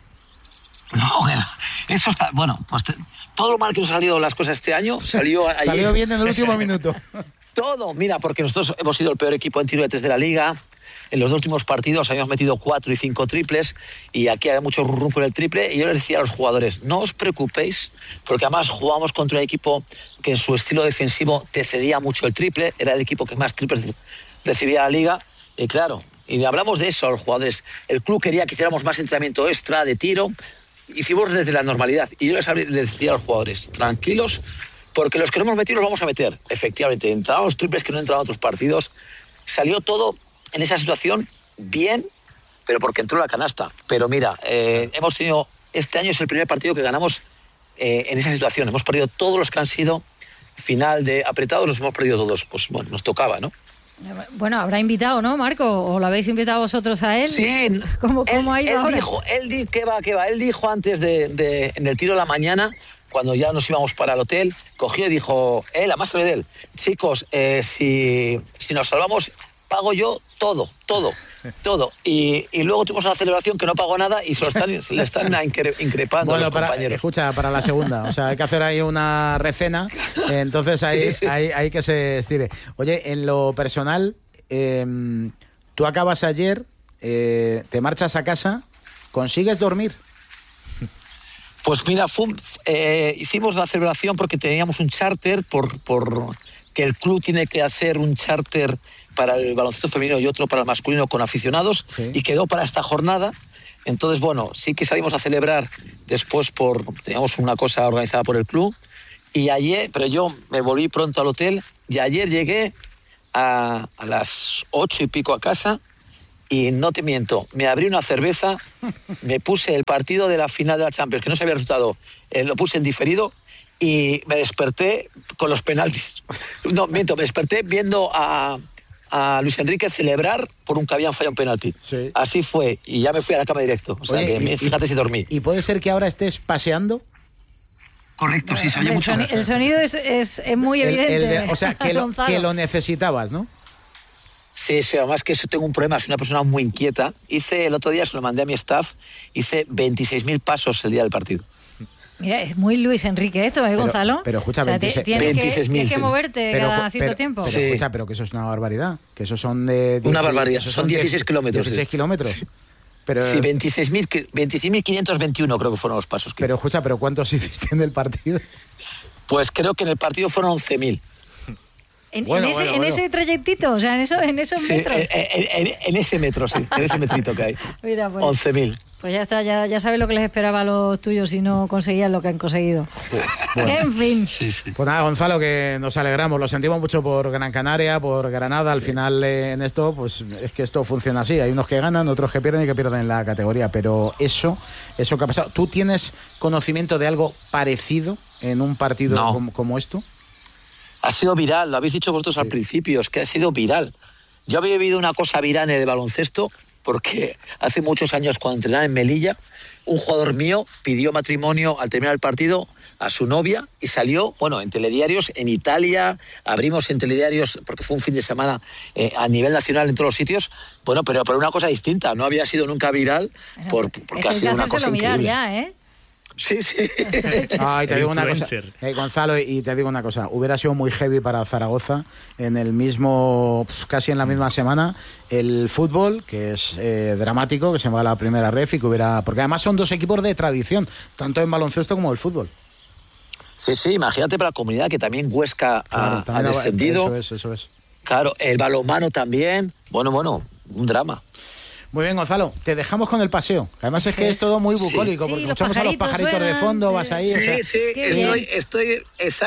K: No, eso está... Bueno, pues todo lo mal que nos han salido las cosas este año, salió ayer.
A: Salió bien en el último minuto.
K: Todo, mira, porque nosotros hemos sido el peor equipo en tiro de 3 de la Liga. En los últimos partidos habíamos metido 4 y 5 triples y aquí había mucho rum con el triple, y yo les decía a los jugadores, no os preocupéis, porque además jugamos contra un equipo que en su estilo defensivo te cedía mucho el triple, era el equipo que más triples recibía la Liga, y claro, y hablamos de eso a los jugadores. El club quería que hiciéramos más entrenamiento extra de tiro, hicimos desde la normalidad, y yo les decía a los jugadores, tranquilos, porque los que no hemos metido los vamos a meter. Efectivamente, entraban los triples que no entraban en otros partidos, salió todo en esa situación bien, pero porque entró la canasta. Pero mira, hemos tenido, este año es el primer partido que ganamos en esa situación. Hemos perdido todos los que han sido final de apretados, los hemos perdido todos. Pues bueno, nos tocaba, ¿no?
D: Bueno, habrá invitado, ¿no, Marco? ¿O lo habéis invitado vosotros a él?
K: Sí.
D: ¿Cómo ha ido ahora?
K: ¿Qué va? Él dijo antes en el tiro de la mañana, cuando ya nos íbamos para el hotel, cogió y dijo, la más de él, chicos, si nos salvamos, pago yo todo. Y luego tuvimos una celebración que no pagó nada y se le están increpando a los compañeros.
A: Escucha, para la segunda, o sea, hay que hacer ahí una recena, entonces ahí que se estire. Oye, en lo personal, tú acabas ayer, te marchas a casa, ¿consigues dormir?
K: Pues mira, hicimos la celebración porque teníamos un charter por que el club tiene que hacer un charter para el baloncesto femenino y otro para el masculino con aficionados, y quedó para esta jornada. Entonces, bueno, sí que salimos a celebrar después teníamos una cosa organizada por el club, y ayer, pero yo me volví pronto al hotel, y ayer llegué a las 8 y pico a casa, y no te miento, me abrí una cerveza, me puse el partido de la final de la Champions, que no sabía el resultado, lo puse en diferido, y me desperté con los penaltis. No, miento, me desperté viendo a Luis Enrique celebrar por un que habían fallado un penalti. Sí. Así fue, y ya me fui a la cama directo. O sea, que fíjate si dormí.
A: ¿Y puede ser que ahora estés paseando?
K: Correcto, sí, se oye mucho.
D: El sonido es muy evidente.
A: O sea, que lo necesitabas, ¿no?
K: Sí, además que tengo un problema, soy una persona muy inquieta. El otro día, se lo mandé a mi staff, hice 26.000 pasos el día del partido.
D: Mira, es muy Luis Enrique esto, Gonzalo?
A: Pero escucha,
D: 26.000. Tienes que moverte cada cierto tiempo.
A: Pero escucha, pero que eso es una barbaridad. Que eso son de...
K: Una barbaridad, son 16 kilómetros.
A: 16 kilómetros. Pero,
K: sí, 26.521 creo que fueron los pasos.
A: Pero escucha, ¿pero cuántos hiciste en el partido?
K: Pues creo que en el partido fueron 11.000.
D: ¿En ese trayectito? O sea, en esos metros.
K: En ese metro, sí. En ese metrito que hay.
D: Mira, pues,
K: 11.000.
D: Pues ya está, ya sabes lo que les esperaba a los tuyos si no conseguían lo que han conseguido. Bueno. En fin.
K: Sí.
A: Pues nada, Gonzalo, que nos alegramos. Lo sentimos mucho por Gran Canaria, por Granada. Al final, en esto, pues es que esto funciona así. Hay unos que ganan, otros que pierden y que pierden la categoría. Pero eso que ha pasado. ¿Tú tienes conocimiento de algo parecido en un partido como esto?
K: Ha sido viral, lo habéis dicho vosotros al principio, es que ha sido viral. Yo había vivido una cosa viral en el baloncesto porque hace muchos años, cuando entrenaba en Melilla, un jugador mío pidió matrimonio al terminar el partido a su novia y salió, en telediarios en Italia, abrimos en telediarios porque fue un fin de semana a nivel nacional en todos los sitios, pero por una cosa distinta, no había sido nunca viral porque ha sido una cosa increíble.
D: Mirar ya, ¿eh?
K: Sí.
A: Ay, te digo una cosa, Gonzalo, y te digo una cosa, hubiera sido muy heavy para Zaragoza casi en la misma semana, el fútbol, que es dramático, que se va a la primera ref y que porque además son dos equipos de tradición, tanto en baloncesto como el fútbol.
K: Sí, imagínate para la comunidad que también Huesca ha descendido.
A: Eso es.
K: Claro, el balonmano también, un drama.
A: Muy bien, Gonzalo, te dejamos con el paseo. Además es que es todo muy bucólico, porque escuchamos a los pajaritos de fondo, vas ahí.
K: Estoy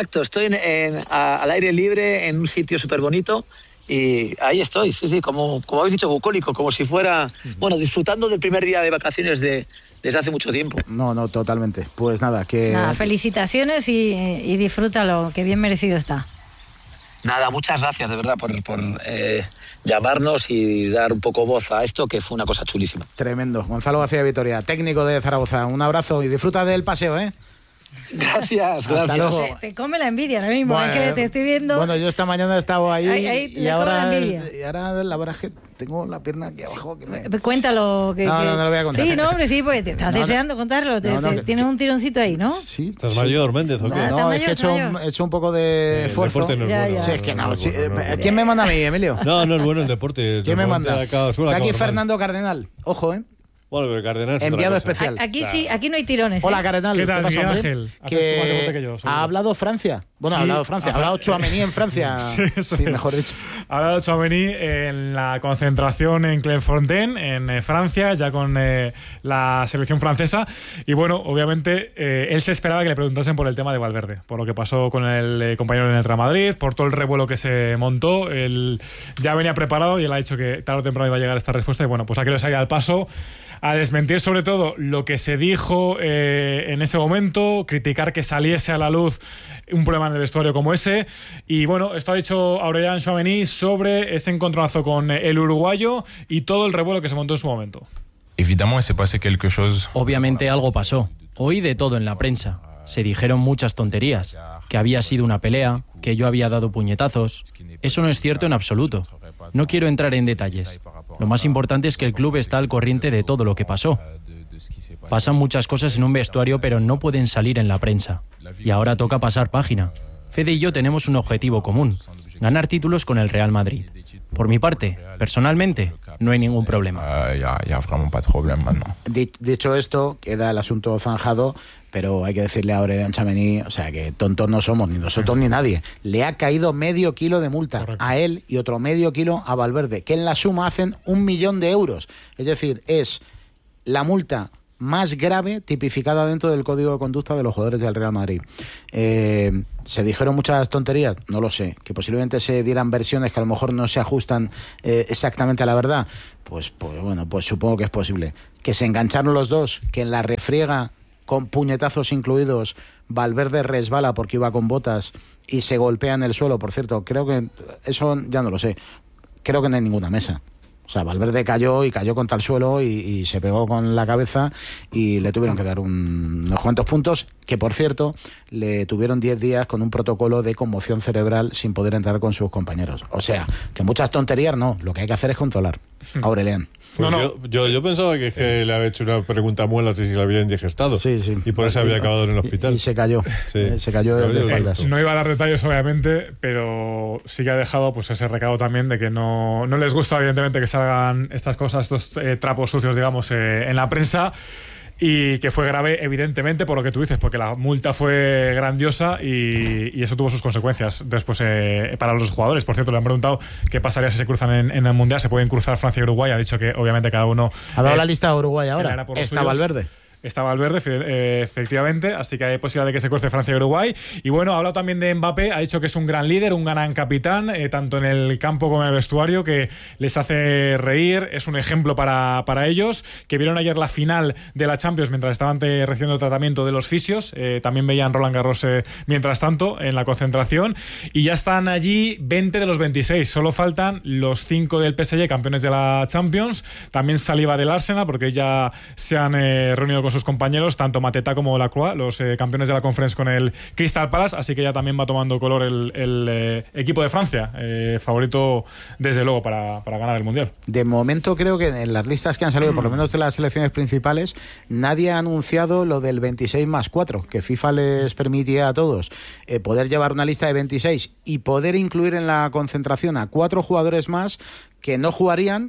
K: al aire libre en un sitio súper bonito y ahí estoy, como habéis dicho, bucólico, como si fuera, disfrutando del primer día de vacaciones desde hace mucho tiempo.
A: No, totalmente. Pues nada,
D: felicitaciones y disfrútalo, que bien merecido está.
K: Nada, muchas gracias de verdad por llamarnos y dar un poco voz a esto, que fue una cosa chulísima.
A: Tremendo. Gonzalo García Vitoria, técnico de Zaragoza. Un abrazo y disfruta del paseo, ¿eh?
K: Gracias.
D: Te come la envidia ahora mismo, es que te estoy viendo.
A: Yo esta mañana he estado ahí
D: y ahora
A: la verdad es que tengo la pierna aquí abajo.
D: Cuéntalo.
A: No lo voy a contar.
D: Sí, hombre, sí, pues te estás deseando contarlo. Tienes un tironcito ahí, ¿no?
A: Sí.
E: ¿Estás mayor, Méndez, o qué?
A: No, es que he hecho un poco de esfuerzo.
E: El deporte no es bueno.
A: Sí, es que no. ¿Quién me manda a mí, Emilio?
E: No es bueno el deporte.
A: ¿Quién me manda? Está aquí Fernando Cardenal. Ojo, ¿eh?
E: Bueno, pero Cardenal es
A: enviado
E: otra cosa.
A: especial.
D: Aquí no hay tirones.
A: Hola, Cardenal.
Q: ¿Qué tal,
A: pasa,
Q: Miguel
A: hombre?
Q: Ángel?
A: Que
Q: Haces tú más deporte que yo, seguro.
A: ha hablado Francia. Bueno, ha hablado Tchouaméni en Francia. Mejor dicho.
Q: Ha hablado Tchouaméni en la concentración en Clairefontaine, en Francia, ya con la selección francesa. Y bueno, obviamente, él se esperaba que le preguntasen por el tema de Valverde, por lo que pasó con el compañero en el Real Madrid, por todo el revuelo que se montó. Él ya venía preparado y él ha dicho que tarde o temprano iba a llegar esta respuesta. Y bueno, pues ha querido salir al paso a desmentir sobre todo lo que se dijo en ese momento, criticar que saliese a la luz un problema en el vestuario como ese. Y bueno, esto ha dicho Aurélien Tchouaméni sobre ese encontronazo con el uruguayo y todo el revuelo que se montó en su momento.
R: Obviamente algo pasó. Oí de todo en la prensa. Se dijeron muchas tonterías, que había sido una pelea, que yo había dado puñetazos. Eso no es cierto en absoluto. No quiero entrar en detalles. Lo más importante es que el club está al corriente de todo lo que pasó. Pasan muchas cosas en un vestuario, pero no pueden salir en la prensa. Y ahora toca pasar página. Fede y yo tenemos un objetivo común: ganar títulos con el Real Madrid. Por mi parte, personalmente, no hay ningún problema.
A: Dicho esto, queda el asunto zanjado, pero hay que decirle a Aurélien Tchouaméni, o sea, que tontos no somos, ni nosotros ni nadie. Le ha caído medio kilo de multa. Correcto. A él y otro medio kilo a Valverde, que en la suma hacen 1 millón de euros. Es decir, es la multa más grave tipificada dentro del código de conducta de los jugadores del Real Madrid. ¿Se dijeron muchas tonterías? No lo sé. Que posiblemente se dieran versiones que a lo mejor no se ajustan exactamente a la verdad. Pues supongo que es posible. Que se engancharon los dos, que en la refriega, con puñetazos incluidos, Valverde resbala porque iba con botas y se golpea en el suelo. Por cierto, creo que eso ya no lo sé. Creo que no hay ninguna mesa. O sea, Valverde cayó contra el suelo y se pegó con la cabeza y le tuvieron que dar unos cuantos puntos, que por cierto le tuvieron 10 días con un protocolo de conmoción cerebral sin poder entrar con sus compañeros. O sea, que muchas tonterías no, lo que hay que hacer es controlar. Aurelian.
E: Pues yo pensaba que le había hecho una pregunta a Muelas y si la había indigestado. Sí. Y por eso había acabado en el hospital.
A: Y se cayó. Sí. Se cayó de espaldas.
Q: No iba a dar detalles, obviamente, pero sí que ha dejado pues ese recado también de que no les gusta, evidentemente, que salgan estas cosas, estos trapos sucios, digamos, en la prensa. Y que fue grave, evidentemente, por lo que tú dices, porque la multa fue grandiosa y eso tuvo sus consecuencias después para los jugadores. Por cierto, le han preguntado qué pasaría si se cruzan en el Mundial. Se pueden cruzar Francia y Uruguay. Ha dicho que obviamente cada uno...
A: ¿Ha dado la lista de Uruguay ahora? Está Valverde.
Q: Está Valverde, efectivamente, así que hay posibilidad de que se cruce Francia y Uruguay. Y bueno, ha hablado también de Mbappé, ha dicho que es un gran líder, un gran capitán, tanto en el campo como en el vestuario, que les hace reír, es un ejemplo para ellos, que vieron ayer la final de la Champions mientras estaban recibiendo el tratamiento de los fisios, también veían Roland Garros mientras tanto en la concentración, y ya están allí 20 de los 26, solo faltan los 5 del PSG, campeones de la Champions, también Saliba del Arsenal, porque ya se han reunido con sus compañeros, tanto Mateta como Lacroix, los campeones de la Conference con el Crystal Palace, así que ya también va tomando color el equipo de Francia, favorito desde luego para ganar el Mundial.
A: De momento creo que en las listas que han salido, por lo menos de las selecciones principales, nadie ha anunciado lo del 26+4, que FIFA les permitía a todos poder llevar una lista de 26 y poder incluir en la concentración a 4 jugadores más que no jugarían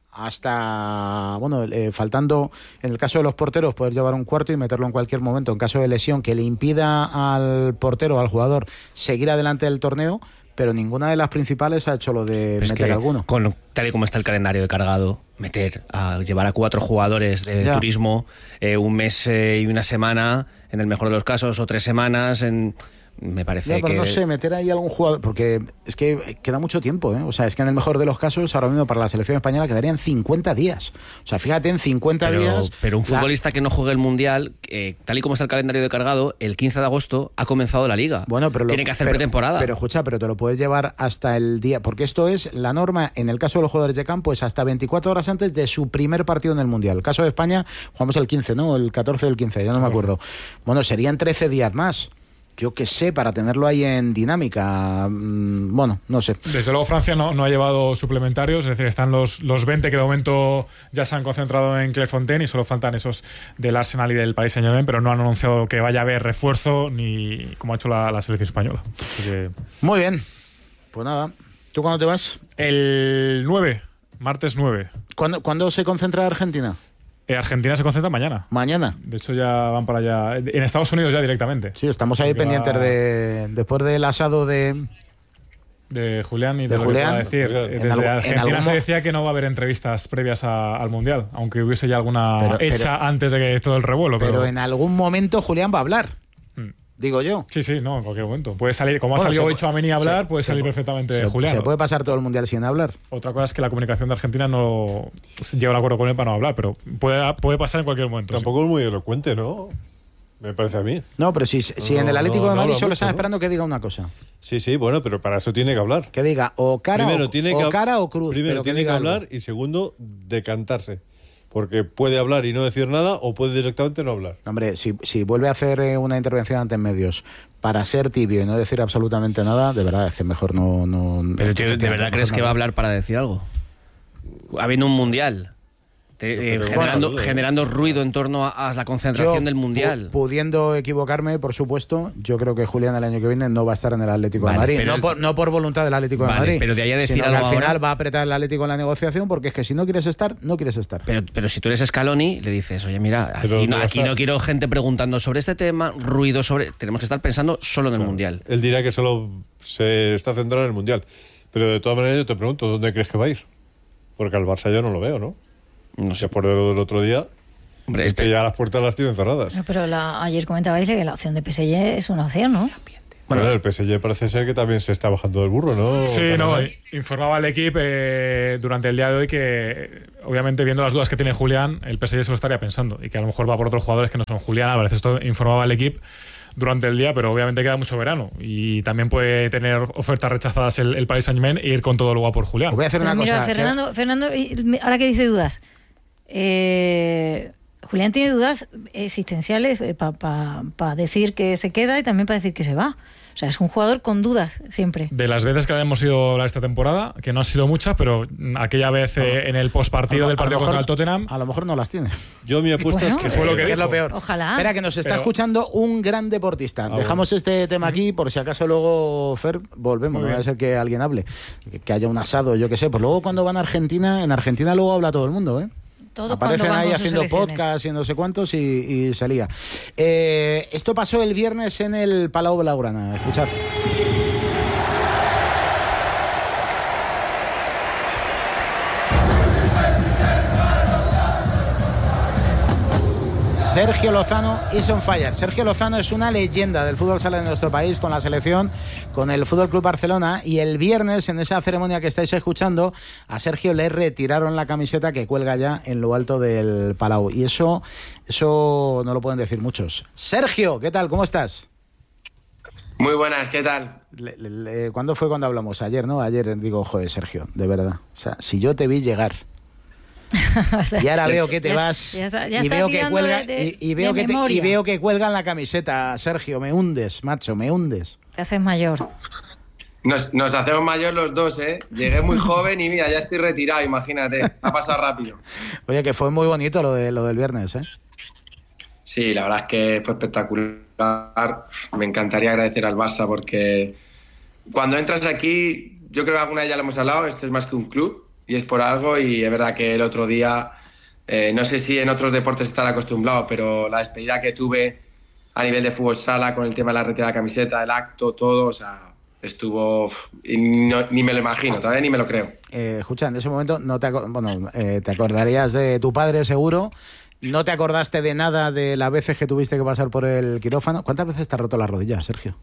A: hasta, faltando, en el caso de los porteros, poder llevar un cuarto y meterlo en cualquier momento, en caso de lesión que le impida al portero o al jugador seguir adelante del torneo, pero ninguna de las principales ha hecho lo de meter alguno.
F: Tal y como está el calendario de cargado, llevar a 4 jugadores de turismo, un mes y una semana, en el mejor de los casos, o 3 semanas, me parece
A: pero
F: que...
A: no sé, meter ahí algún jugador, porque es que queda mucho tiempo, O sea, es que en el mejor de los casos, ahora mismo para la selección española quedarían 50 días. O sea, fíjate, en 50 días...
F: Pero un futbolista que no juegue el Mundial, tal y como está el calendario de cargado, el 15 de agosto ha comenzado la Liga.
A: Bueno, pero
F: tiene que hacer pretemporada.
A: Pero escucha, pero te lo puedes llevar hasta el día, porque esto es la norma, en el caso de los jugadores de campo, es hasta 24 horas antes de su primer partido en el Mundial. El caso de España, jugamos el 15, ¿no? El 14 o el 15, ya no me acuerdo. Bueno, serían 13 días más. Yo qué sé, para tenerlo ahí en dinámica, bueno, no sé.
Q: Desde luego Francia no ha llevado suplementarios, es decir, están los 20 que de momento ya se han concentrado en Clairefontaine y solo faltan esos del Arsenal y del Paris Saint-Germain, pero no han anunciado que vaya a haber refuerzo ni como ha hecho la selección española. Así que...
A: Muy bien, pues nada, ¿tú cuándo te vas?
Q: El 9, martes 9.
A: ¿Cuándo se concentra Argentina?
Q: Argentina se concentra mañana.
A: ¿Mañana?
Q: De hecho, ya van para allá. En Estados Unidos ya directamente.
A: Sí, estamos ahí pendientes después del asado de
Q: Julián y de Julián. Decir. Desde Argentina se decía que no va a haber entrevistas previas al Mundial, aunque hubiese ya alguna hecha antes de que todo el revuelo.
A: Pero en algún momento Julián va a hablar. Digo yo.
Q: Sí, no, en cualquier momento. Puede salir, como ha salido hoy Tchouaméni a hablar, puede salir perfectamente Julián.
A: Se puede pasar todo el Mundial sin hablar.
Q: Otra cosa es que la comunicación de Argentina no llega a un acuerdo con él para no hablar, pero puede pasar en cualquier momento.
E: Tampoco es muy elocuente, ¿no? Me parece a mí.
A: No, pero si en el Atlético de Madrid solo están esperando que diga una cosa.
E: Sí, bueno, pero para eso tiene que hablar.
A: Que diga o cara o cruz.
E: Primero tiene que hablar algo. Y segundo, decantarse. Porque puede hablar y no decir nada o puede directamente no hablar.
A: Hombre, si vuelve a hacer una intervención ante medios para ser tibio y no decir absolutamente nada, de verdad es que mejor no.
F: Pero ¿de verdad crees que va a hablar para decir algo? Habiendo un Mundial. Generando ruido en torno a la concentración del Mundial.
A: Pudiendo equivocarme, por supuesto, yo creo que Julián el año que viene no va a estar en el Atlético de Madrid. No por voluntad del Atlético de Madrid.
F: Pero de ahí a decir
A: sino
F: algo
A: que al final
F: ahora,
A: va a apretar el Atlético en la negociación, porque es que si no quieres estar, no quieres estar.
F: Pero si tú eres Scaloni, le dices, oye, mira, aquí no quiero gente preguntando sobre este tema, ruido sobre... Tenemos que estar pensando solo en el Mundial.
E: Él dirá que solo se está centrado en el Mundial. Pero de todas maneras yo te pregunto, ¿dónde crees que va a ir? Porque al Barça yo no lo veo, ¿no? No sé, por lo del otro día. Hombre, es que ya las puertas las tienen cerradas.
D: Pero ayer comentabais que la opción de PSG es una opción, ¿no?
E: Bueno, el PSG parece ser que también se está bajando del burro, ¿no?
Q: Sí, informaba al equipo durante el día de hoy que, obviamente, viendo las dudas que tiene Julián, el PSG se lo estaría pensando y que a lo mejor va por otros jugadores que no son Julián Álvarez. Esto informaba al equipo durante el día, pero obviamente queda muy soberano y también puede tener ofertas rechazadas el Paris Saint-Germain e ir con todo luego a por Julián.
A: Voy a hacer una cosa.
D: Fernando, ahora que dice dudas, Julián tiene dudas existenciales para decir que se queda y también para decir que se va. O sea, es un jugador con dudas siempre.
Q: De las veces que hemos ido esta temporada, que no han sido muchas, pero aquella vez en el postpartido del partido contra el Tottenham...
A: A lo mejor no las tiene.
E: Yo mi apuesta es que
Q: fue lo que
A: es lo peor.
D: Ojalá.
A: Espera, que nos está escuchando un gran deportista. Dejamos este tema aquí, por si acaso luego, Fer, volvemos. No va a ser que alguien hable. Que haya un asado, yo qué sé. Pues luego cuando van a Argentina, en Argentina luego habla todo el mundo, ¿eh?
D: Todo
A: aparecen ahí haciendo
D: podcast,
A: haciendo no sé cuántos y salía. Esto pasó el viernes en el Palau Blaugrana. Escuchad. Sergio Lozano is on fire. Sergio Lozano es una leyenda del fútbol sala de nuestro país, con la selección, con el Fútbol Club Barcelona, y el viernes, en esa ceremonia que estáis escuchando, a Sergio le retiraron la camiseta que cuelga ya en lo alto del Palau. Y eso no lo pueden decir muchos. Sergio, ¿qué tal? ¿Cómo estás?
S: Muy buenas, ¿qué tal?
A: ¿Cuándo fue cuando hablamos? Ayer, ¿no? Ayer digo, joder, Sergio, de verdad. O sea, si yo te vi llegar... O sea, y ahora veo que te vas y veo que cuelga y veo que cuelgan la camiseta. Sergio, me hundes, macho, me hundes.
D: Te haces mayor.
S: Nos hacemos mayor los dos, ¿eh? Llegué muy joven y mira, ya estoy retirado, imagínate. Ha pasado rápido.
A: Oye, que fue muy bonito lo del viernes, ¿eh?
S: Sí, la verdad es que fue espectacular. Me encantaría agradecer al Barça porque cuando entras aquí, yo creo que alguna vez ya lo hemos hablado, esto es más que un club. Y es por algo, y es verdad que el otro día, no sé si en otros deportes están acostumbrados, pero la despedida que tuve a nivel de fútbol sala con el tema de la retirada de la camiseta, el acto, todo, o sea, estuvo... ni me lo imagino, todavía ni me lo creo.
A: Escucha, en ese momento te acordarías de tu padre seguro, no te acordaste de nada de las veces que tuviste que pasar por el quirófano. ¿Cuántas veces te has roto la rodilla, Sergio?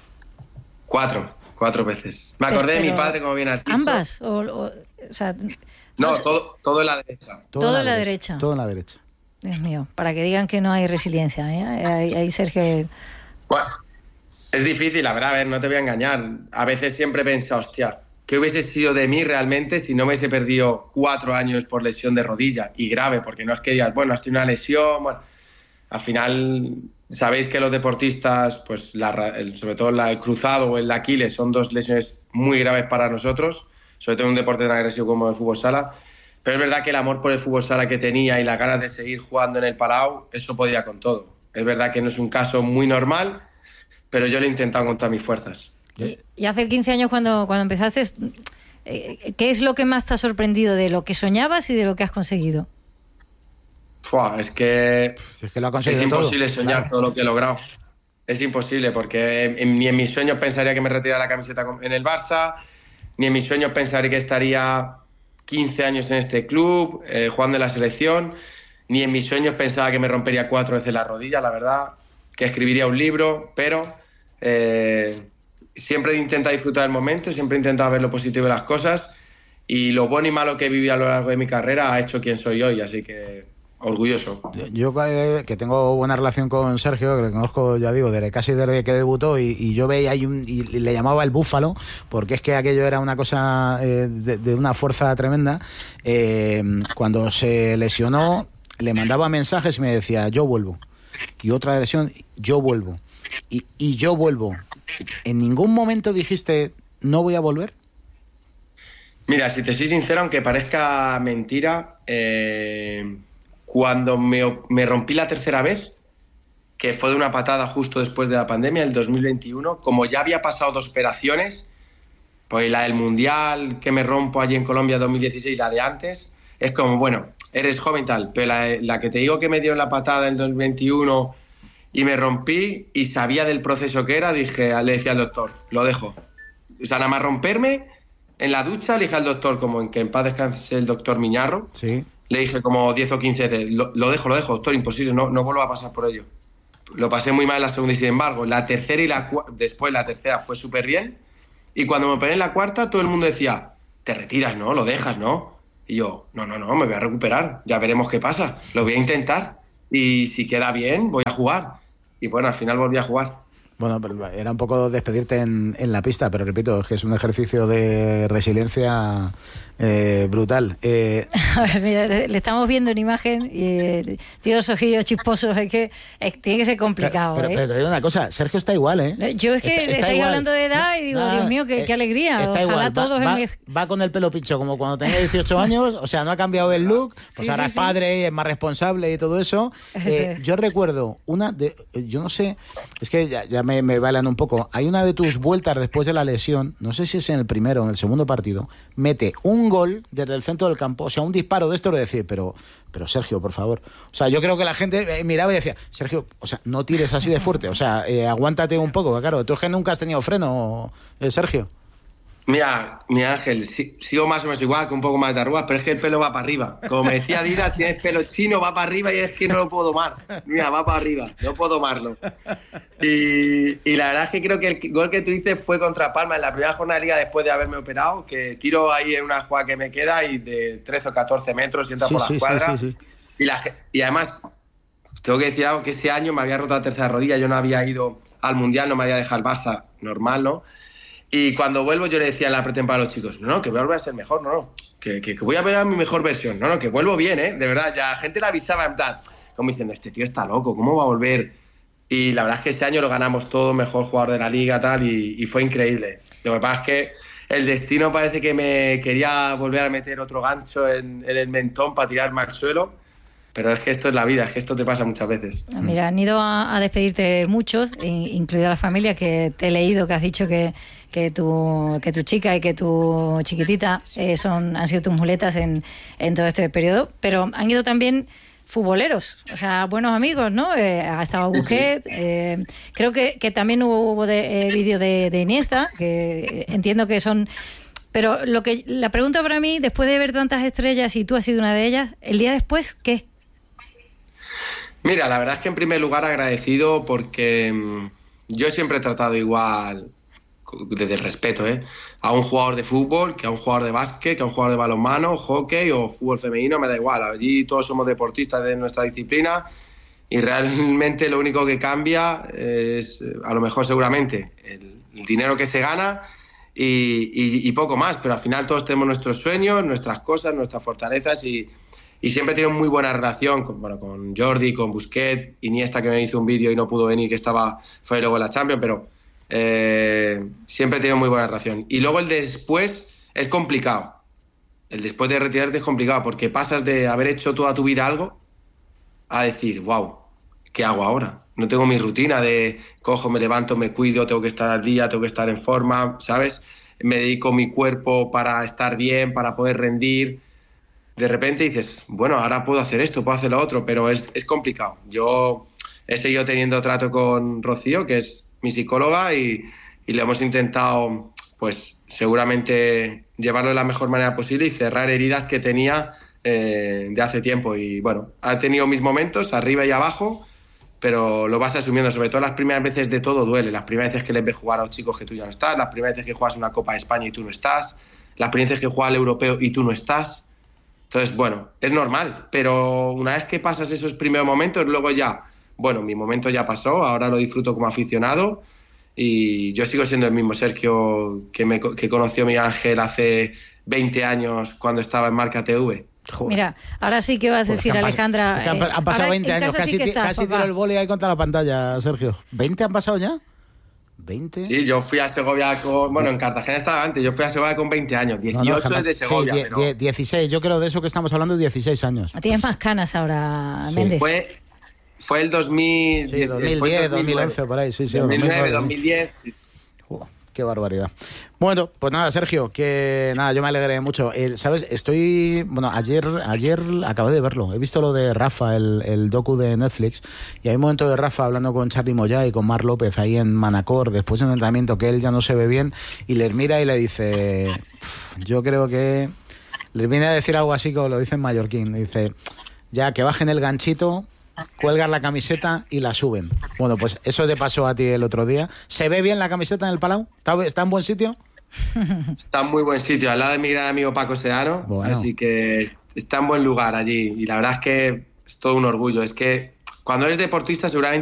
S: 4 veces. Me acordé de mi padre, como bien has dicho.
D: ¿Ambas? O sea,
S: no, todo en la derecha.
D: Todo en la derecha.
A: Todo en la derecha.
D: Dios mío, para que digan que no hay resiliencia, ¿eh? Ahí Sergio...
S: Bueno, es difícil, la verdad, a ver, no te voy a engañar. A veces siempre he pensado, hostia, ¿qué hubiese sido de mí realmente si no me hubiese perdido 4 años por lesión de rodilla? Y grave, porque no es que digas, bueno, has tenido una lesión... Bueno, al final... Sabéis que los deportistas, pues sobre todo el cruzado o el Aquiles, son 2 lesiones muy graves para nosotros, sobre todo en un deporte tan agresivo como el fútbol sala. Pero es verdad que el amor por el fútbol sala que tenía y las ganas de seguir jugando en el Palau, eso podía con todo. Es verdad que no es un caso muy normal, pero yo lo he intentado con todas mis fuerzas.
D: Y hace 15 años cuando empezaste, ¿qué es lo que más te ha sorprendido de lo que soñabas y de lo que has conseguido?
S: Es que
A: lo ha conseguido
S: es imposible
A: todo.
S: soñar todo lo que he logrado. Es imposible, porque ni en mis sueños pensaría que me retirara la camiseta en el Barça, ni en mis sueños pensaría que estaría 15 años en este club, jugando en la selección, ni en mis sueños pensaba que me rompería 4 veces la rodilla, la verdad, que escribiría un libro, pero siempre he intentado disfrutar del momento, siempre he intentado ver lo positivo de las cosas, y lo bueno y malo que he vivido a lo largo de mi carrera ha hecho quien soy hoy, así que... orgulloso.
A: Yo que tengo buena relación con Sergio, que le conozco, ya digo, casi desde que debutó, y yo veía ahí y le llamaba el búfalo, porque es que aquello era una cosa de una fuerza tremenda. Cuando se lesionó, le mandaba mensajes y me decía, yo vuelvo. Y otra lesión, yo vuelvo. Y yo vuelvo. ¿En ningún momento dijiste, no voy a volver?
S: Mira, si te soy sincero, aunque parezca mentira, cuando me rompí la tercera vez, que fue de una patada justo después de la pandemia, el 2021, como ya había pasado 2 operaciones, pues la del Mundial que me rompo allí en Colombia 2016, la de antes, es como, bueno, eres joven y tal, pero la que te digo que me dio la patada en 2021 y me rompí y sabía del proceso que era, le decía al doctor, lo dejo. O sea, nada más romperme, en la ducha le dije al doctor, como en que en paz descanse el doctor Miñarro,
A: sí.
S: Le dije como 10 o 15 veces, lo dejo, doctor, imposible, no vuelvo a pasar por ello. Lo pasé muy mal en la segunda y sin embargo, la tercera y después la tercera fue súper bien. Y cuando me operé en la cuarta, todo el mundo decía, te retiras, ¿no? Lo dejas, ¿no? Y yo, no, me voy a recuperar, ya veremos qué pasa, lo voy a intentar y si queda bien, voy a jugar. Y bueno, al final volví a jugar.
A: Bueno, era un poco despedirte en la pista, pero repito, es que es un ejercicio de resiliencia brutal.
D: A ver, mira, le estamos viendo en imagen y tiene los ojillos chisposos, es que tiene que ser complicado.
A: Pero te digo una cosa, Sergio está igual, ¿eh?
D: Yo es que estáis igual. Hablando de edad y digo, Dios mío, qué alegría.
A: Está
D: Ojalá
A: igual,
D: todos
A: va con el pelo pincho como cuando tenía 18 años, o sea, no ha cambiado el look, pues ahora es padre y es más responsable y todo eso. Yo recuerdo yo no sé, es que ya me bailan un poco, hay una de tus vueltas después de la lesión, no sé si es en el primero o en el segundo partido, mete un gol desde el centro del campo, o sea, un disparo de esto, lo decir, pero Sergio, por favor, o sea, yo creo que la gente miraba y decía, Sergio, o sea, no tires así de fuerte, o sea, aguántate un poco, claro, tú es que nunca has tenido freno, Sergio.
S: Mira, mi Ángel, sigo más o menos igual, que un poco más de arrugas, pero es que el pelo va para arriba. Como me decía Dida, tienes pelo chino, va para arriba y es que no lo puedo domar. Mira, va para arriba, no puedo domarlo. Y la verdad es que creo que el gol que tú dices fue contra Palma en la primera jornada de Liga después de haberme operado, que tiro ahí en una jugada que me queda y de 13 o 14 metros y entra por la escuadra. Sí. Y además, tengo que decir algo, que ese año me había roto la tercera rodilla, yo no había ido al Mundial, no me había dejado el Barça normal, ¿no? Y cuando vuelvo yo le decía en la pretemporada a los chicos, no, que voy a volver a ser mejor, que voy a ver a mi mejor versión, que vuelvo bien, de verdad, ya la gente la avisaba en plan, como diciendo, este tío está loco, ¿cómo va a volver? Y la verdad es que este año lo ganamos todo, mejor jugador de la liga, tal, y fue increíble. Lo que pasa es que el destino parece que me quería volver a meter otro gancho en el mentón para tirarme al suelo, pero es que esto es la vida, es que esto te pasa muchas veces.
D: Mira, han ido a despedirte muchos, incluida la familia, que te he leído que has dicho que tu chica y que tu chiquitita han sido tus muletas en todo este periodo, pero han ido también futboleros, o sea, buenos amigos, ¿no? Ha estado Busquets, creo que también hubo vídeo de Iniesta, que entiendo que son... Pero la pregunta para mí, después de ver tantas estrellas y tú has sido una de ellas, el día después, ¿qué?
S: Mira, la verdad es que en primer lugar agradecido porque yo siempre he tratado igual, desde el respeto, a un jugador de fútbol, que a un jugador de básquet, que a un jugador de balonmano, hockey o fútbol femenino, me da igual. Allí todos somos deportistas de nuestra disciplina y realmente lo único que cambia es, a lo mejor seguramente, el dinero que se gana y poco más, pero al final todos tenemos nuestros sueños, nuestras cosas, nuestras fortalezas y siempre tiene muy buena relación con Jordi, con Busquets, Iniesta, que me hizo un vídeo y no pudo venir, que fue luego en la Champions, pero siempre he tenido muy buena relación. Y luego el después es complicado. El después de retirarte es complicado porque pasas de haber hecho toda tu vida algo a decir, wow, ¿qué hago ahora? No tengo mi rutina de cojo, me levanto, me cuido, tengo que estar al día, tengo que estar en forma, ¿sabes? Me dedico mi cuerpo para estar bien, para poder rendir. De repente dices, bueno, ahora puedo hacer esto, puedo hacer lo otro, pero es complicado. Yo he seguido teniendo trato con Rocío, que es mi psicóloga, y le hemos intentado, pues seguramente llevarlo de la mejor manera posible y cerrar heridas que tenía de hace tiempo. Y bueno, ha tenido mis momentos, arriba y abajo, pero lo vas asumiendo. Sobre todo las primeras veces de todo duele. Las primeras veces que les ves jugar a los chicos que tú ya no estás, las primeras veces que juegas una Copa de España y tú no estás, las primeras veces que juegas al europeo y tú no estás. Entonces, bueno, es normal, pero una vez que pasas esos primeros momentos, luego ya, bueno, mi momento ya pasó, ahora lo disfruto como aficionado y yo sigo siendo el mismo Sergio que conoció mi Ángel hace 20 años cuando estaba en Marca TV.
D: Joder. Mira, ahora sí que vas a decir, Alejandra...
A: Han pasado 20 años, casi tiro el vóley ahí contra la pantalla, Sergio. ¿20 han pasado ya? ¿20?
S: Sí, yo fui a Segovia en Cartagena estaba antes, yo fui a Segovia con 20 años, 18 desde Segovia. Sí, pero... 16, yo creo de eso que estamos hablando, 16 años.
D: Tienes más canas ahora,
A: sí.
D: Méndez.
S: Fue el 2000...
A: Sí, 2010, 2011, por ahí, sí.
S: 2009, 2010... Sí.
A: Qué barbaridad. Bueno, pues nada, Sergio, que nada, yo me alegré mucho. ¿Sabes? Ayer acabé de verlo. He visto lo de Rafa, el docu de Netflix, y hay un momento de Rafa hablando con Charly Moyá y con Marc López ahí en Manacor, después de un entrenamiento que él ya no se ve bien, y les mira y le dice, yo creo que... Les viene a decir algo así como lo dice en mallorquín. Dice, ya que bajen el ganchito... Cuelgan la camiseta y la suben. Bueno, pues eso te pasó a ti el otro día. ¿Se ve bien la camiseta en el Palau? ¿Está en buen sitio?
S: Está en muy buen sitio, al lado de mi gran amigo Paco Sedano. Bueno. Así que está en buen lugar allí. Y la verdad es que es todo un orgullo. Es que cuando eres deportista seguramente